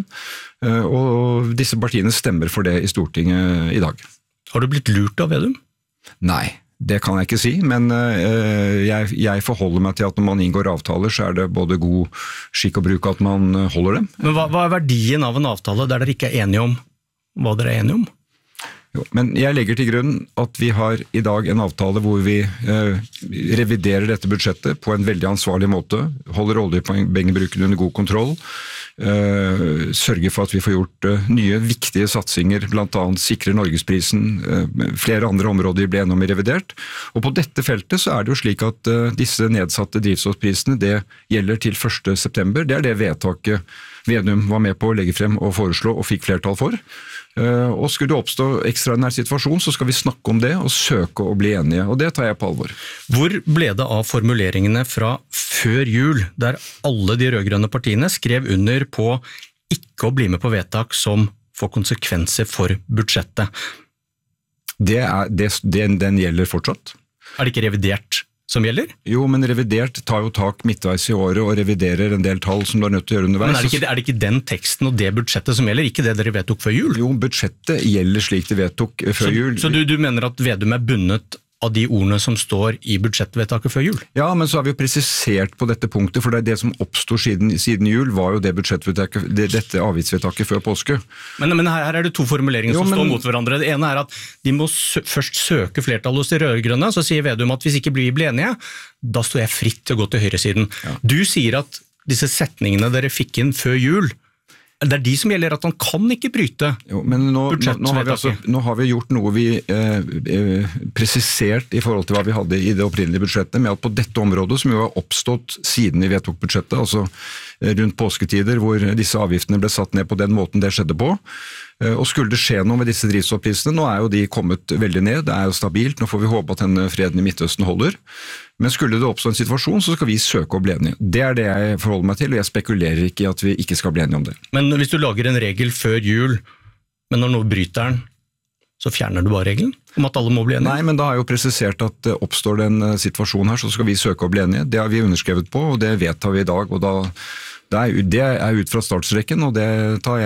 og disse partiene stemmer for det i Stortinget i dag. Har du blitt lurt av Vedum? Nei. Det kan jeg ikke si, men jeg, jeg forholder meg til at når man inngår avtaler, så er det både god skikk og bruk at man holder dem. Men hva, hva er verdien av en avtale der dere ikke er enige om hva dere er enige om? Jo, men jeg legger til grunn at vi har i dag en avtale hvor vi eh, reviderer dette budsjettet på en veldig ansvarlig måte, holder oljepengebruken under god kontroll, Uh, sørge for at vi får gjort uh, nye viktige satsinger, blant annet sikre Norgesprisen, uh, flere andre områder ble gjennom i revidert. Og på dette feltet så er det jo slik at uh, disse nedsatte drivstoffprisene, det gjelder til første september. Det er det vedtaket Vedum var med på å legge frem og foreslå og fikk flertall for. Uh, og skulle det oppstå ekstraordinær situasjon, så skal vi snakke om det og søke å bli enige, og det tar jeg på alvor. Hvor ble det av formuleringene fra før jul, der alle de rødgrønne partiene skrev under på ikke å bli med på vedtak som får konsekvenser for budsjettet? Det er, det, den, den gjelder fortsatt. Er det ikke revidert som gjelder? Jo, men revidert tar jo tak midtveis i året og reviderer en del tall som du er nødt til å gjøre underveis. Men er det, ikke, er det ikke den teksten og det budsjettet som gjelder, ikke det dere vedtok før jul? Jo, budsjettet gjelder slik det vedtok før så, jul. Så du, du mener at Vedum er bundet av de ordene som står i budsjettvedtaket før jul? Ja, men så har vi jo presisert på dette punktet, for det er det som oppstod siden, siden jul, var jo det budsjettvedtaket, det, dette avgiftsvedtaket før påske. Men, men her, her er det to formuleringer jo, som men... står mot hverandre. Det ene er at de må sø først søke flertall hos de rødgrønne, så sier Vedum at hvis ikke blir vi enige, da står jeg fritt til å gå til høyresiden. Ja. Du sier at disse setningene dere fikk inn før jul, Det er de som gjelder at han kan ikke bryte Jo, men nå, nå, nå, har vi altså, nå har vi gjort noe vi eh, eh, presisert i forhold til hva vi hadde i det opprinnelige budsjettet, med at på dette området, som jo har oppstått siden vi vedtok budsjettet, altså eh, rundt påsketider, hvor disse avgiftene ble satt ned på den måten det skjedde på, eh, og skulle det skje noe med disse drivstoffprisene, nå er jo de kommet veldig ned, det er jo stabilt, nå får vi håpe at denne freden i Midtøsten holder, men skulle det oppstå en situasjon, så skal vi søke å bli enige. Det er det jeg forholder meg til, og jeg spekulerer ikke i at vi ikke skal bli enige om det. Men hvis du lager en regel før jul, men når noe bryter den, så fjerner du bare regelen om at alle må bli enige? Nei, men da har jeg jo presisert at oppstår det en situasjon her, så skal vi søke å bli enige. Det har vi underskrevet på, og det vedtar vi i dag, og da, det, er, det er ut fra startstrekken, og det tar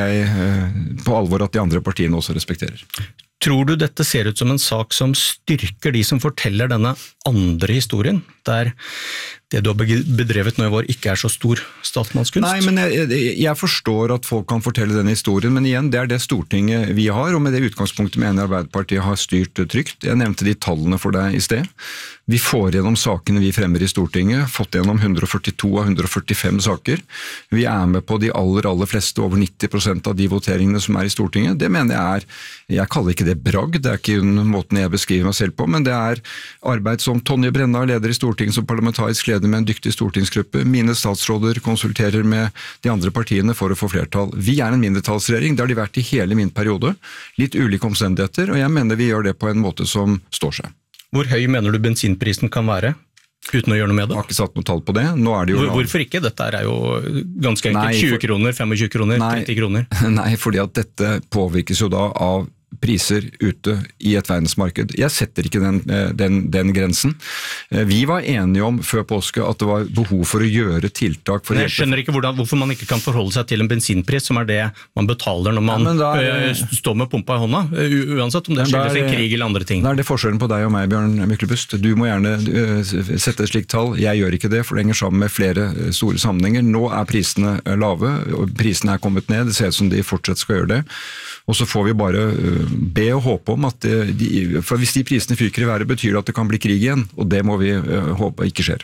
jeg på alvor at de andre partiene også respekterer. Tror du dette ser ut som en sak som styrker de som forteller denne andre historien, der det du har bedrevet nå i vår ikke er så stor statsmannskunst? Nei, men jeg, jeg forstår at folk kan fortelle denne historien, men igjen, det er det Stortinget vi har, og med det utgangspunktet mener Arbeiderpartiet har styrt trygt. Jeg nevnte de tallene for deg i sted. Vi får gjennom sakene vi fremmer i Stortinget, fått gjennom hundre førtito av hundre førtifem saker. Vi er med på de aller, aller fleste, over nitti prosent av de voteringene som er i Stortinget. Det mener jeg er, jeg kaller ikke det bragd, det er ikke den måten jeg beskriver meg selv på, men det er arbeid som Tonje Brenna, leder i Stortinget som parlamentarisk leder med en dyktig stortingsgruppe. Mine statsråder konsulterer med de andre partiene for å få flertall. Vi er en mindretallsregjering, det har de vært i hele min periode. Litt ulike omstendigheter, og jeg mener vi gjør det på en måte som står seg. Hvor høy mener du bensinprisen kan være, uten å gjøre noe med det? Jeg har ikke satt noe tall på det. Nå er det jo Hvor, hvorfor ikke? Dette er jo ganske enkelt. Nei, for... tjue kroner, tjuefem kroner, nei, tretti kroner. Nei, fordi at dette påvirkes jo da av priser ute i et verdensmarked. Jeg setter ikke den, den, den grensen. Vi var enige om før påske at det var behov for å gjøre tiltak for å Jeg skjønner ikke hvordan, hvorfor man ikke kan forholde seg til en bensinpris, som er det man betaler når man ja, er, står med pumpa i hånda, uansett om det skyldes en krig eller andre ting. Da er det forskjellen på deg og meg, Bjørn Myklebust. Du må gjerne sette et slikt tall. Jeg gjør ikke det, for det henger sammen med flere store sammenhenger. Nå er prisene lave, og prisene er kommet ned. Det ser ut som de fortsatt skal gjøre det. Og så får vi bare be og håpe om at de, for hvis de prisene fyker i været, betyr det at det kan bli krig igjen, og det må vi uh, håpe ikke skjer.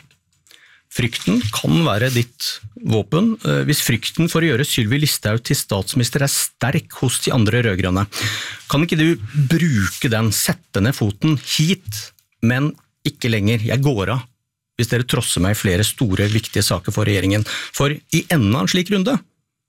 Frykten kan være ditt våpen. Hvis frykten for å gjøre Sylvi Listhaug til statsminister er sterk hos de andre rødgrønne, kan ikke du bruke den, sette ned foten hit, men ikke lenger, jeg går av, hvis dere trosser meg i flere store, viktige saker for regjeringen. For i enden av en slik runde,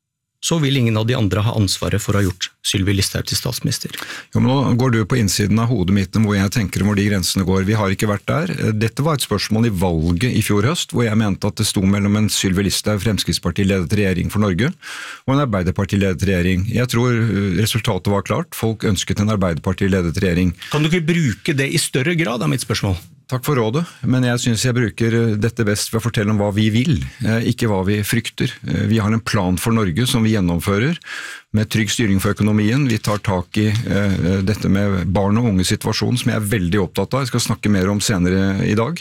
så vil ingen av de andre ha ansvaret for å ha gjort Sylvi Listhaug til statsminister. Jo, men nå går du på innsiden av hodet mitt hvor jeg tenker om hvor de grensene går. Vi har ikke vært der. Dette var et spørsmål i valget i fjor høst, hvor jeg mente at det sto mellom en Sylvi Listhaug, Fremskrittsparti-ledet regjering for Norge, og en Arbeiderparti-ledet regjering. Jeg tror resultatet var klart. Folk ønsket en Arbeiderparti-ledet regjering. Kan du ikke bruke det i større grad, er mitt spørsmål? Takk for rådet, men jeg synes jeg bruker dette best ved å fortelle om hva vi vil, ikke hva vi frykter. Vi har en plan for Norge som vi gjennomfører, med trygg styring for økonomien. Vi tar tak i uh, dette med barn og unge situasjon, som jeg er veldig opptatt av. Jeg skal snakke mer om senere i dag.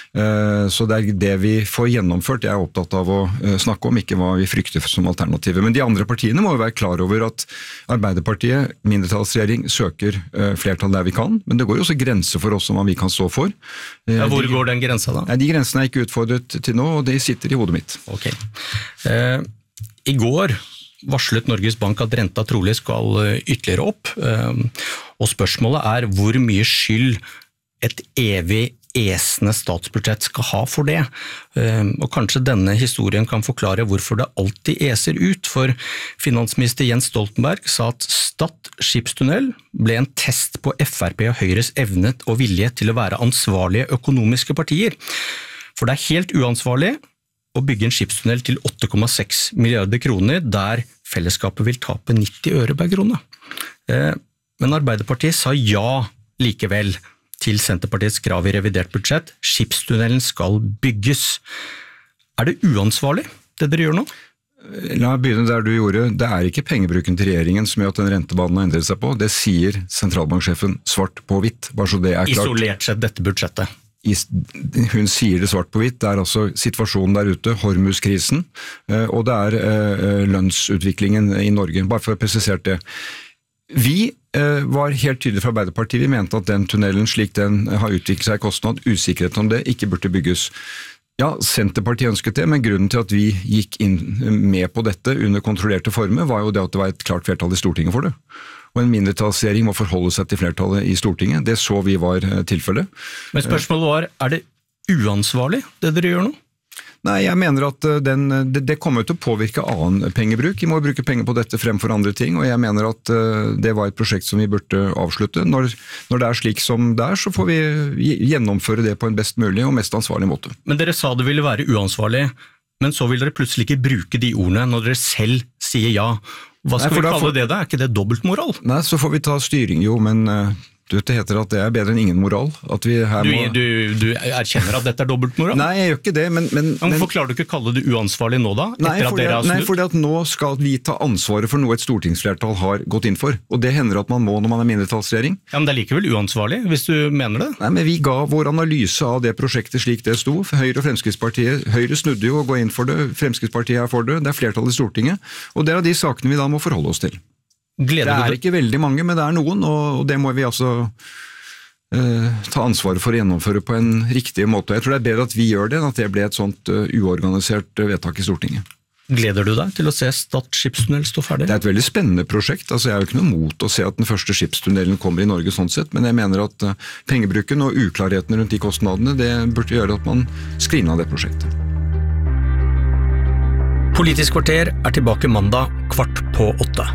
Uh, så det er det vi får gjennomført. Jeg er opptatt av å uh, snakke om, ikke hva vi frykter som alternativer. Men de andre partiene må jo være klar over at Arbeiderpartiet, mindretallsregjering, søker uh, flertall der vi kan, men det går jo også grenser for oss om hva vi kan stå for. Uh, ja, hvor de, går den grensa da? De grensene er ikke utfordret til nå, og de sitter i hodet mitt. Ok. Uh, I går varslet Norges Bank at renta trolig skal ytterligere opp, og spørsmålet er hvor mye skyld et evig esende statsbudsjett skal ha for det. Og kanskje denne historien kan forklare hvorfor det alltid eser ut, for finansminister Jens Stoltenberg sa at Stad skipstunnel ble en test på F R P og Høyres evne og vilje til å være ansvarlige økonomiske partier. For det er helt uansvarlig å bygge en skipstunnel til åtte komma seks milliarder kroner, der fellesskapet vil tape nitti øre per krone. Men Arbeiderpartiet sa ja likevel til Senterpartiets krav i revidert budsjett. Skipstunnelen skal bygges. Er det uansvarlig, det dere gjør nå? La meg begynne der du gjorde. Det er ikke pengebruken til regjeringen som gjør at den rentebanen har endret seg på. Det sier sentralbanksjefen svart på hvitt, bare så det er klart. Isolert sett dette budsjettet. Hun sier det svart på hvitt, det er altså situasjonen der ute, Hormuz-krisen, og det er lønnsutviklingen i Norge, bare for å presisere det. Vi var helt tydelige fra Arbeiderpartiet, vi mente at den tunnelen slik den har utviklet seg i kostnad, usikkerhet om det, ikke burde bygges. Ja, Senterpartiet ønsket det, men grunnen til at vi gikk inn med på dette under kontrollerte former, var jo det at det var et klart flertall i Stortinget for det. Og en mindretallsregjering må forholde seg til flertallet i Stortinget. Det så vi var tilfellet. Men spørsmålet var, er det uansvarlig det dere gjør nå? Nei, jeg mener at den, det, det kommer til å påvirke annen pengebruk. Vi må bruke penger på dette fremfor andre ting, og jeg mener at det var et prosjekt som vi burde avslutte. Når, når det er slik som det er, så får vi gjennomføre det på en best mulig og mest ansvarlig måte. Men dere sa det ville være uansvarlig, men så vil dere plutselig ikke bruke de ordene når dere selv sier ja. Hva skal Nei, vi kalle får... det da? Er ikke det dobbeltmoral? Nei, så får vi ta styring jo, men... Du vet, det heter at det er bedre enn ingen moral. At vi her du, må... du, du erkjenner at dette er dobbeltmoral? Nei, jeg gjør ikke det, men... men, men... Hvorfor klarer du ikke å kalle det uansvarlig nå da? Nei, fordi at, nei, fordi at nå skal vi ta ansvaret for noe et stortingsflertall har gått inn for. Og det hender at man må når man er mindretallsregjering. Ja, men det er likevel uansvarlig, hvis du mener det. Nei, men vi ga vår analyse av det prosjektet slik det sto. Høyre og Fremskrittspartiet, Høyre snudde jo å gå inn for det, Fremskrittspartiet er for det, det er flertall i Stortinget. Og det er av de sakene vi da må forholde oss til. Gleder det er ikke veldig mange, men det er noen, og det må vi altså... Uh, ta ansvaret for å gjennomføre på en riktig måte. Jeg tror det er bedre at vi gjør det, enn at det ble et sånt uh, uorganisert uh, vedtak i Stortinget. Gleder du deg til å se Stad skipstunnel stå ferdig? Det er et veldig spennende prosjekt. Altså, jeg har jo ikke noe mot å se at den første skipstunnelen kommer i Norge sånn sett, men jeg mener at uh, pengebruken og uklarheten rundt de kostnadene, det burde gjøre at man screener det prosjektet. Politisk kvarter er tilbake mandag kvart på åtte.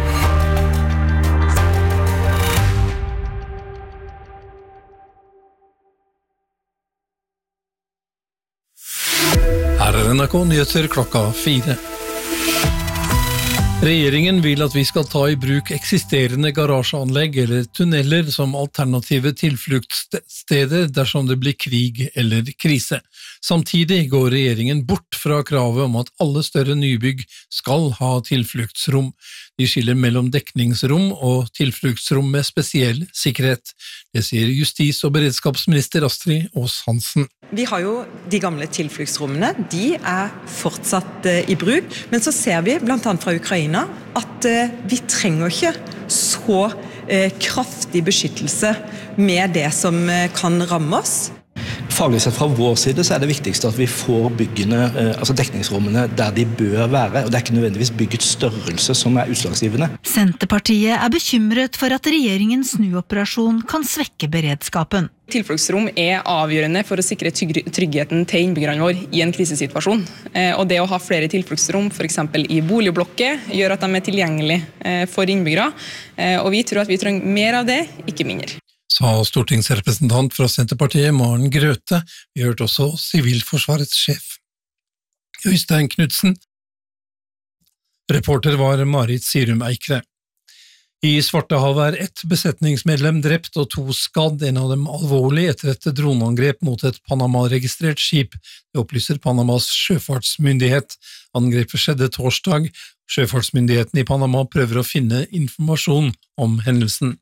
Her er N R K Nyheter klokka fire. Regjeringen vil at vi skal ta i bruk eksisterende garasjeanlegg eller tunneler som alternative tilfluktssteder dersom det blir krig eller krise. Samtidig går regjeringen bort fra kravet om at alle større nybygg skal ha tilfluktsrom. De skiller mellom dekningsrom og tilfluktsrom med spesiell sikkerhet. Det sier justis- og beredskapsminister Astrid Aas-Hansen. Vi har jo de gamle tilfluktsrommene, de er fortsatt i bruk, men så ser vi blant annet fra Ukraina at vi trenger ikke så kraftig beskyttelse med det som kan ramme oss. Faglig sett fra vår side så er det viktigste at vi får byggene, altså dekningsrommene der de bør være, og det er ikke nødvendigvis byggets størrelse som er utslagsgivende. Senterpartiet er bekymret for at regjeringens snuoperasjon kan svekke beredskapen. Tilfluktsrom er avgjørende for å sikre tryggheten til innbyggerne våre i en krisesituasjon. Og det å ha flere tilfluktsrom, for eksempel i boligblokker, gjør at de er tilgjengelige for innbyggere. Og vi tror at vi trenger mer av det, ikke mindre. Sa stortingsrepresentant fra Senterpartiet Maren Grøthe. Vi hørte også Sivilforsvarets sjef Øystein Knudsen. Reporter var Marit Sirum Eikre. I Svartehavet er ett besetningsmedlem drept og to skadd, en av dem alvorlig etter et droneangrep mot et Panama-registrert skip. Det opplyser Panamas sjøfartsmyndighet. Angrepet skjedde torsdag. Sjøfartsmyndigheten i Panama prøver å finne informasjon om hendelsen.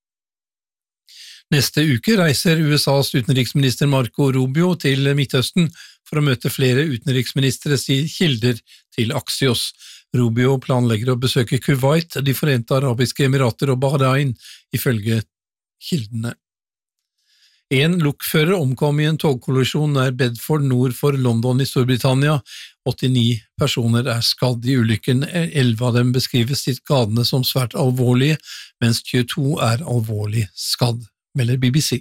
Neste uke reiser U S A's utenriksminister Marco Rubio til Midtøsten for å møte flere utenriksministre, sier kilder til Axios. Rubio planlegger å besøke Kuwait, De Forente Arabiske Emirater og Bahrain, ifølge kildene. En lokfører omkom i en togkollisjon nær Bedford nord for London i Storbritannia. åttini personer er skadd i ulykken, elleve av dem beskrives til skadene som svært alvorlige, mens tjueto er alvorlig skadd, melder B B C.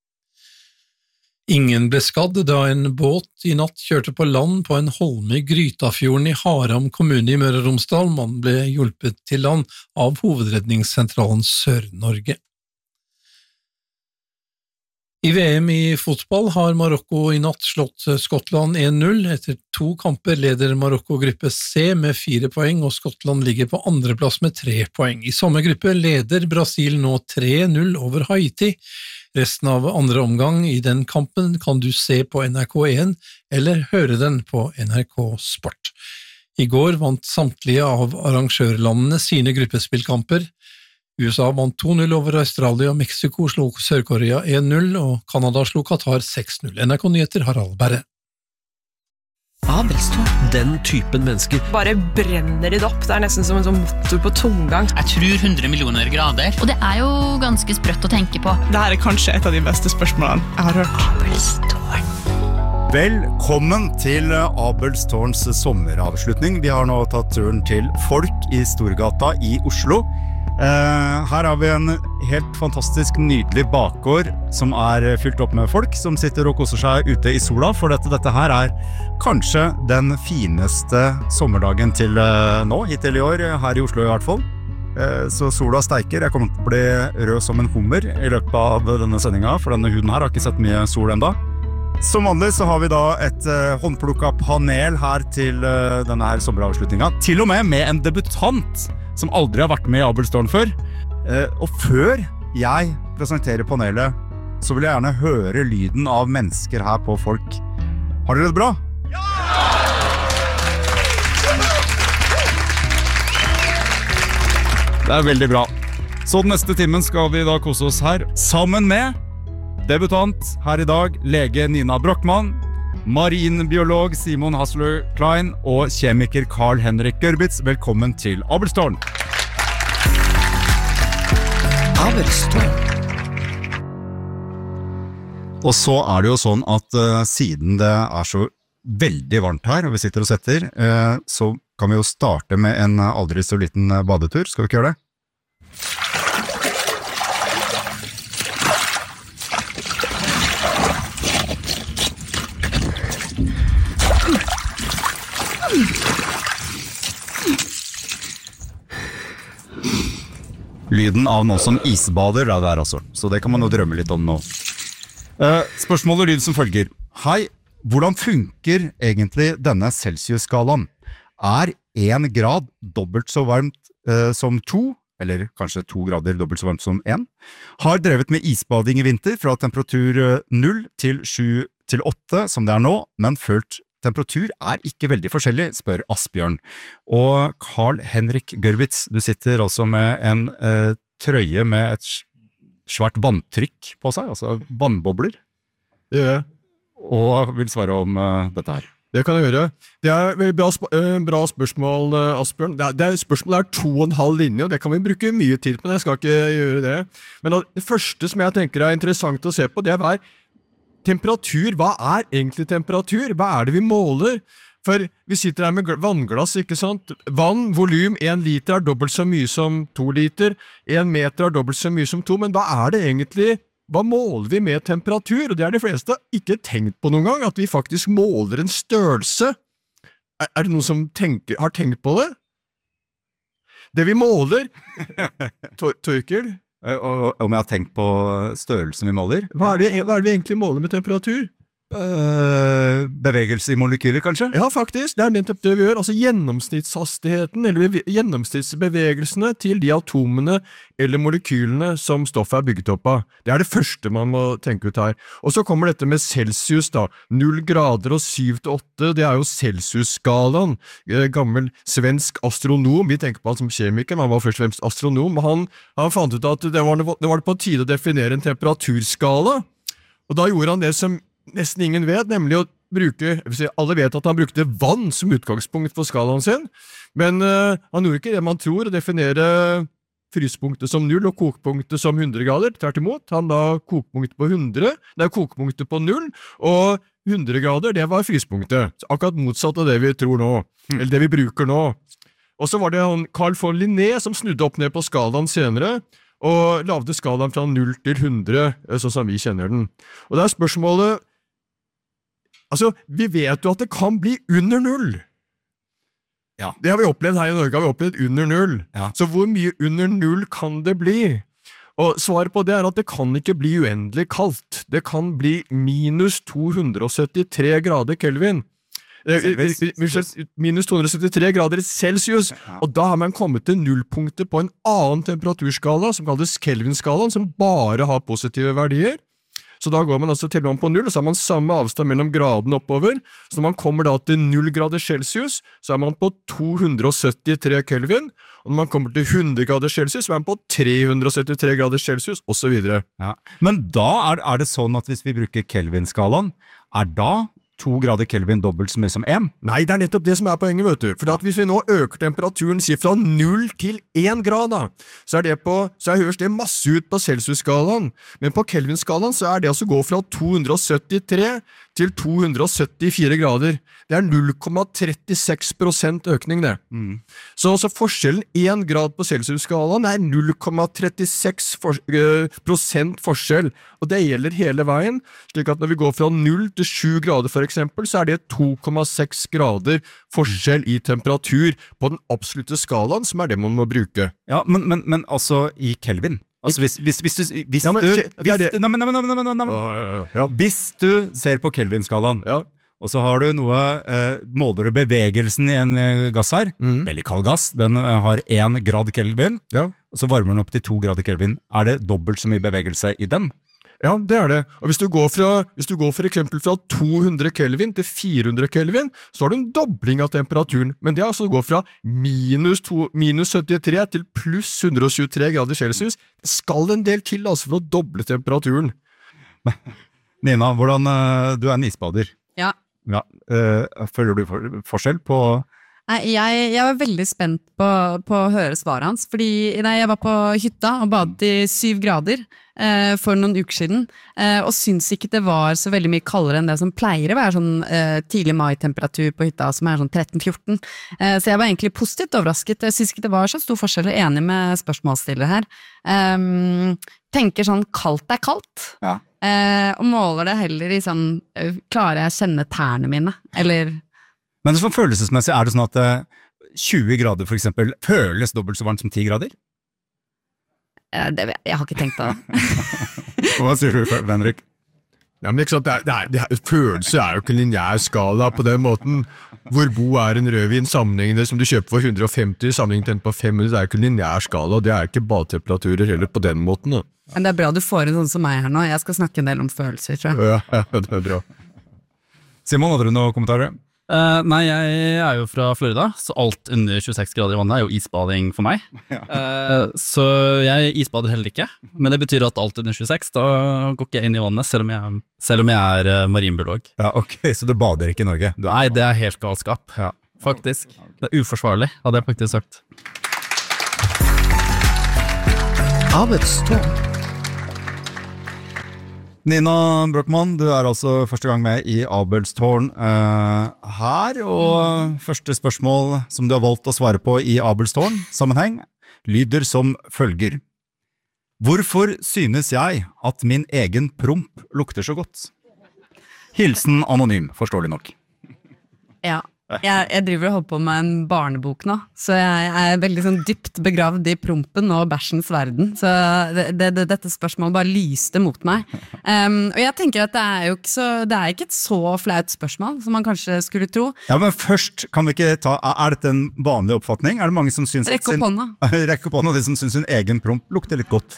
Ingen ble skadd da en båt i natt kjørte på land på en holme i Grytafjorden i Haram kommune i Møre og Romsdal. Mannen ble hjulpet til land av Hovedredningssentralen Sør-Norge. I V M i fotball har Marokko i natt slått Skottland en null. Etter to kamper leder Marokko gruppe C med fire poeng, og Skottland ligger på andreplass med tre poeng. I samme gruppe leder Brasil nå tre null over Haiti. Resten av andre omgang i den kampen kan du se på N R K én eller høre den på N R K Sport. I går vant samtlige av arrangørlandene sine gruppespillkamper. U S A vant to null over Australia, Mexico slo Sør-Korea en null, og Canada slo Qatar seks null. N R K Nyheter, Harald Berre. Abelstårn. Den typen mennesker. Bare brenner det opp. Det er nesten som en sånn motor på tomgang. Jeg tror hundre millioner grader. Og det er jo ganske sprøtt å tenke på. Dette er kanskje et av de beste spørsmålene jeg har hørt. Abelstårn. Velkommen til Abelstårns sommeravslutning. Vi har nå tatt turen til Folk i Storgata i Oslo. Eh, her har vi en helt fantastisk nydelig bakgård som er fylt opp med folk som sitter og koser seg ute i sola, for dette, dette her er kanskje den fineste sommerdagen til eh, nå, hittil i år, her i Oslo i hvert fall. Eh, så sola steiker, jeg kommer til å bli rød som en hummer i løpet av denne sendingen, for denne huden her har ikke sett mye sol enda. Som vanlig så har vi da et eh, håndplukket panel her til eh, denne her sommeravslutningen, til og med med en debutant som aldri har vært med i Abelstårn før. Eh, og før jeg presenterer panelet, så vil jeg gjerne høre lyden av mennesker her på Folk. Har dere det bra? Ja! Det er veldig bra. Så den neste timen skal vi da kose oss her, sammen med debutant her i dag, lege Nina Brockmann, marinbiolog Simon Hassler Klein og kjemiker Carl Henrik Gørbitz. Velkommen til Abelstårn. Abelstårn. Og så er det jo sånn at uh, siden det er så veldig varmt her, og vi sitter og setter, uh, så kan vi jo starte med en aldri så liten badetur. Skal vi ikke gjøre det? Lyden av noen som isbader er der altså, så det kan man jo drømme litt om nå. Eh, spørsmålet lyd som følger. Hei, hvordan funker egentlig denne Celsius-skalaen? Er en grad dobbelt så varmt eh, som to, eller kanskje to grader dobbelt så varmt som en? Har drevet med isbading i vinter fra temperatur null til sju til åtte, som det er nå, men følt temperatur er ikke veldig forskjellig, spør Asbjørn. Og Carl Henrik Gørbitz, du sitter altså med en eh, trøye med et svært vanntrykk på seg, altså vannbobler. Det gjør jeg. Og vil svare om eh, dette her. Det kan jeg gjøre. Det er veldig bra, sp bra spørsmål, Asbjørn. Det er, det er spørsmålet er to og en halv linje, og det kan vi bruke mye tid på, men jeg skal ikke gjøre det. Men det første som jeg tenker er interessant å se på, det er hva er temperatur. Hva er egentlig temperatur? Hva er det vi måler? For vi sitter her med vannglass, ikke sant? Vann, volym, en liter er dobbelt så mye som to liter, en meter er dobbelt så mye som to, men hva er det egentlig? Hva måler vi med temperatur? Og det er de fleste ikke tenkt på noen gang, at vi faktisk måler en størrelse. Er, er det noen som tenker, har tenkt på det? Det vi måler, Torkel, Og om jeg har tenkt på størrelsen vi måler? Hva er det, hva er det vi egentlig måler med temperatur? Uh, bevegelse i molekyler, kanskje? Ja, faktisk. Det er det vi gjør. Altså gjennomsnittshastigheten, eller gjennomsnittsbevegelsene til de atomene eller molekylene som stoffet er bygget opp av. Det er det første man må tenke ut her. Og så kommer dette med Celsius, da. Null grader og syv til åtte, det er jo Celsius-skalaen. Gammel svensk astronom, vi tenker på han som kjemiker, men han var først og fremst astronom, og han, han fant ut at det var, det var på tide å definere en temperaturskala. Og da gjorde han det som nesten ingen vet, nemlig å bruke, alle vet at han brukte vann som utgangspunkt for skalaen sin, men uh, han gjorde ikke det man tror, å definere fryspunktet som null og kokepunktet som hundre grader, tvert imot, han da kokepunktet på hundre, det er kokepunktet på null, og hundre grader, det var fryspunktet, så akkurat motsatt av det vi tror nå, eller det vi bruker nå. Og så var det han Carl von Linné som snudde opp ned på skalaen senere, og lavde skalaen fra null til hundre, sånn som vi kjenner den. Og det er spørsmålet, altså, vi vet jo at det kan bli under null. Ja. Det har vi opplevd her i Norge, har vi opplevd under null. Ja. Så hvor mye under null kan det bli? Og svaret på det er at det kan ikke bli uendelig kaldt. Det kan bli minus to hundre syttitre grader Kelvin. Minus to hundre syttitre grader Celsius. Ja. Og da har man kommet til nullpunktet på en annen temperaturskala, som kalles Kelvin-skalaen, som bare har positive verdier. Så da går man altså til man på null, og så har man samme avstand mellom graden oppover. Så når man kommer da til null grader Celsius, så er man på to hundre syttitre Kelvin, og når man kommer til hundre grader Celsius, så er man på tre hundre syttitre grader Celsius, og så videre. Ja. Men da er, er det sånn at hvis vi bruker Kelvin-skalaen, er da to grader Kelvin dobbelt så mye som en? Nei, det er nettopp det som er poenget, vet du. For at hvis vi nå øker temperaturen, sier fra null til én grad, da, så er det på, så høres det masse ut på Celsius-skalaen. Men på Kelvin-skalaen så er det altså gå fra to hundre syttitre til to hundre syttifire grader. Det er null komma trettiseks prosent økning, det. Mm. Så altså forskjellen én grad på Celsius-skalaen er null komma trettiseks prosent forskjell, og det gjelder hele veien, slik at når vi går fra null til sju grader for eksempel, så er det to komma seks grader forskjell i temperatur på den absolutte skalaen, som er det man må bruke. Ja, men, men, men altså i Kelvin. Altså hvis, hvis, hvis, du, hvis, ja, men, du, det hvis, det. nei, men, nei, men, nei, men, nei, men. Ja, ja. Hvis du ser på Kelvin-skalaen, ja. og så har du noe, eh, måler du bevegelsen i en eh, gass her, mm. veldig kald gass, den eh, har én grad Kelvin, ja. og så varmer den opp til to grader Kelvin. Er det dobbelt så mye bevegelse i den? Ja, det er det. Og hvis du går fra, hvis du går for eksempel fra to hundre Kelvin til fire hundre Kelvin, så har du en dobling av temperaturen. Men det er altså å gå fra minus, to, minus syttitre til pluss ett hundre tjuetre grader Celsius. Det skal en del til altså for å doble temperaturen. Nina, hvordan, du er en isbader. Ja. Ja, øh, føler du for, forskjell på... Nei, jeg, jeg var veldig spent på, på å høre svaret hans, fordi nei, jeg var på hytta og badet i syv grader eh, for noen uker siden, eh, og syns ikke det var så veldig mye kaldere enn det som pleier å være sånn eh, tidlig mai-temperatur på hytta, som er sånn tretten fjorten. Eh, så jeg var egentlig positivt overrasket. Jeg syns ikke det var så stor forskjell, og enig med spørsmålsstiller her. Um, tenker sånn, kaldt er kaldt. Ja. Eh, og måler det heller i sånn, klarer jeg å kjenne tærne mine, eller... Men så følelsesmessig er det sånn at tjue grader for eksempel føles dobbelt så varmt som ti grader? Det, jeg har ikke tenkt på det. Hva sier du, Henrik? Ja, men ikke sant, det er, det er, det er, følelse er jo ikke en lineær skala på den måten. Hvor god er en rødvin sammenhengende som du kjøper for hundre og femti, sammenhengende på fem hundre, det er jo ikke en lineær skala, og det er ikke badetemperaturer heller på den måten. Da. Men det er bra du får en sånn som meg her nå, jeg skal snakke en del om følelser, tror jeg. Ja, ja det er bra. Simon, hadde du noen kommentarer? Uh, nei, jeg er jo fra Florida, så alt under tjueseks grader i vannet er jo isbading for meg. Ja. Uh, så jeg isbader heller ikke, men det betyr at alt under tjueseks, da går ikke jeg inn i vannet, selv om jeg, selv om jeg er uh, marinbiolog. Ja, ok, så du bader ikke i Norge? Du nei, det er helt galskap, ja. Faktisk. Det er uforsvarlig, hadde jeg faktisk sagt. Arbeidstårn. Nina Brochmann, du er altså første gang med i Abelstårn uh, her, og første spørsmål som du har valgt å svare på i Abelstårn-sammenheng, lyder som følger. Hvorfor synes jeg at min egen promp lukter så godt? Hilsen anonym, forståelig nok. Ja, jeg, jeg driver og holder på med en barnebok nå, så jeg er veldig sånn dypt begravd i prompen og bæsjens verden, så det, det, dette spørsmålet bare lyste mot meg. Um, og jeg tenker at det er jo ikke, så, det er ikke et så flaut spørsmål som man kanskje skulle tro. Ja, men først kan vi ikke ta, er dette en vanlig oppfatning? Er det mange som synes... Rekk opp hånda. Rekk opp hånda, de som synes sin egen promp lukter litt godt.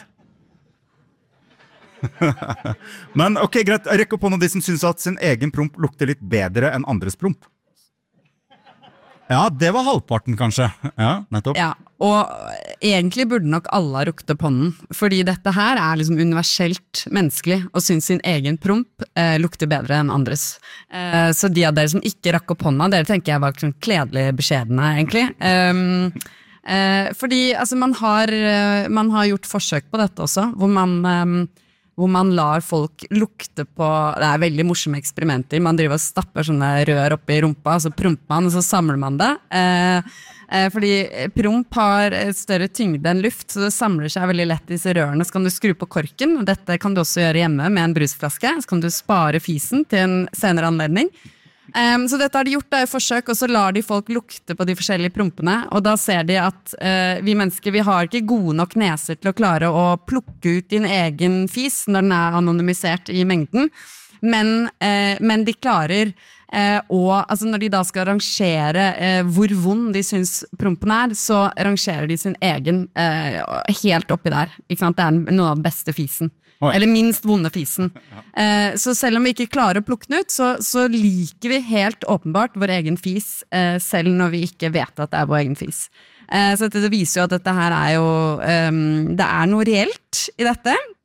Men ok, greit, rekk opp hånda de som synes at sin egen promp lukter litt bedre enn andres promp. Ja, det var halvparten kanskje. Ja, nettopp. Ja, og egentlig burde nok alle ha rukket opp hånden, fordi dette her er liksom universelt menneskelig, og synes sin egen promp eh, lukter bedre enn andres. Eh, så de av dere som ikke rakk opp hånda, dere tenker jeg var sånn kledelig beskjedende, egentlig. Um, eh, fordi altså, man, har, man har gjort forsøk på dette også, hvor man... Um, hvor man lar folk lukte på, det er veldig morsomme eksperimenter, man driver og stapper sånne rør opp i rumpa, så promper man, og så samler man det. Eh, eh, fordi promp har større tyngde enn luft, så det samler seg veldig lett i disse rørene. Så kan du skru på korken, og dette kan du også gjøre hjemme med en brusflaske, så kan du spare fisen til en senere anledning. Um, så dette har de gjort da i forsøk, og så lar de folk lukte på de forskjellige prompene, og da ser de at uh, vi mennesker, vi har ikke gode nok neser til å klare å plukke ut din egen fis når den er anonymisert i mengden, men, uh, men de klarer uh, og altså når de da skal rangere uh, hvor vond de synes prompen er, så rangerer de sin egen uh, helt oppi der, ikke sant? Det er noe av den beste fisen. Oi. Eller minst vonde fisen. Eh, så selv om vi ikke klarer å plukke den ut, så, så liker vi helt åpenbart vår egen fis, eh, selv når vi ikke vet at det er vår egen fis. Eh, så dette viser jo at dette her er jo, um, det er noe reelt i dette.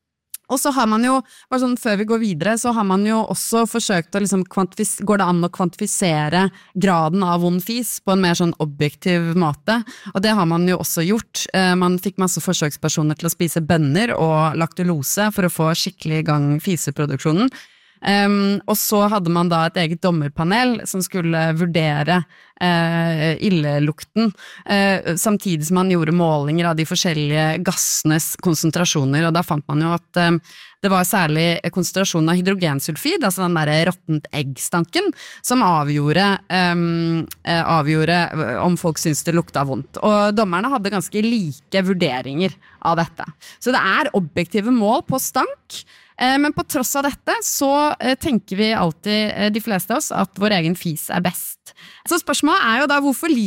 Og så har man jo, bare sånn før vi går videre, så har man jo også forsøkt å liksom kvantifis- går det an å kvantifisere graden av vond fis på en mer sånn objektiv måte, og det har man jo også gjort. Man fikk masse forsøkspersoner til å spise bønner og laktulose for å få skikkelig i gang fiseproduksjonen. Um, og så hadde man da et eget dommerpanel som skulle vurdere uh, ildelukten, uh, samtidig som man gjorde målinger av de forskjellige gassenes konsentrasjoner, og da fant man jo at um, det var særlig konsentrasjonen av hydrogensulfid, altså den der råttent eggstanken, som avgjorde, um, uh, avgjorde om folk syntes det lukta vondt. Og dommerne hadde ganske like vurderinger av dette. Så det er objektive mål på stank. Men på tross av dette så tenker vi alltid, de fleste av oss, at vår egen fis er best. Så spørsmålet er jo da, hvorfor liker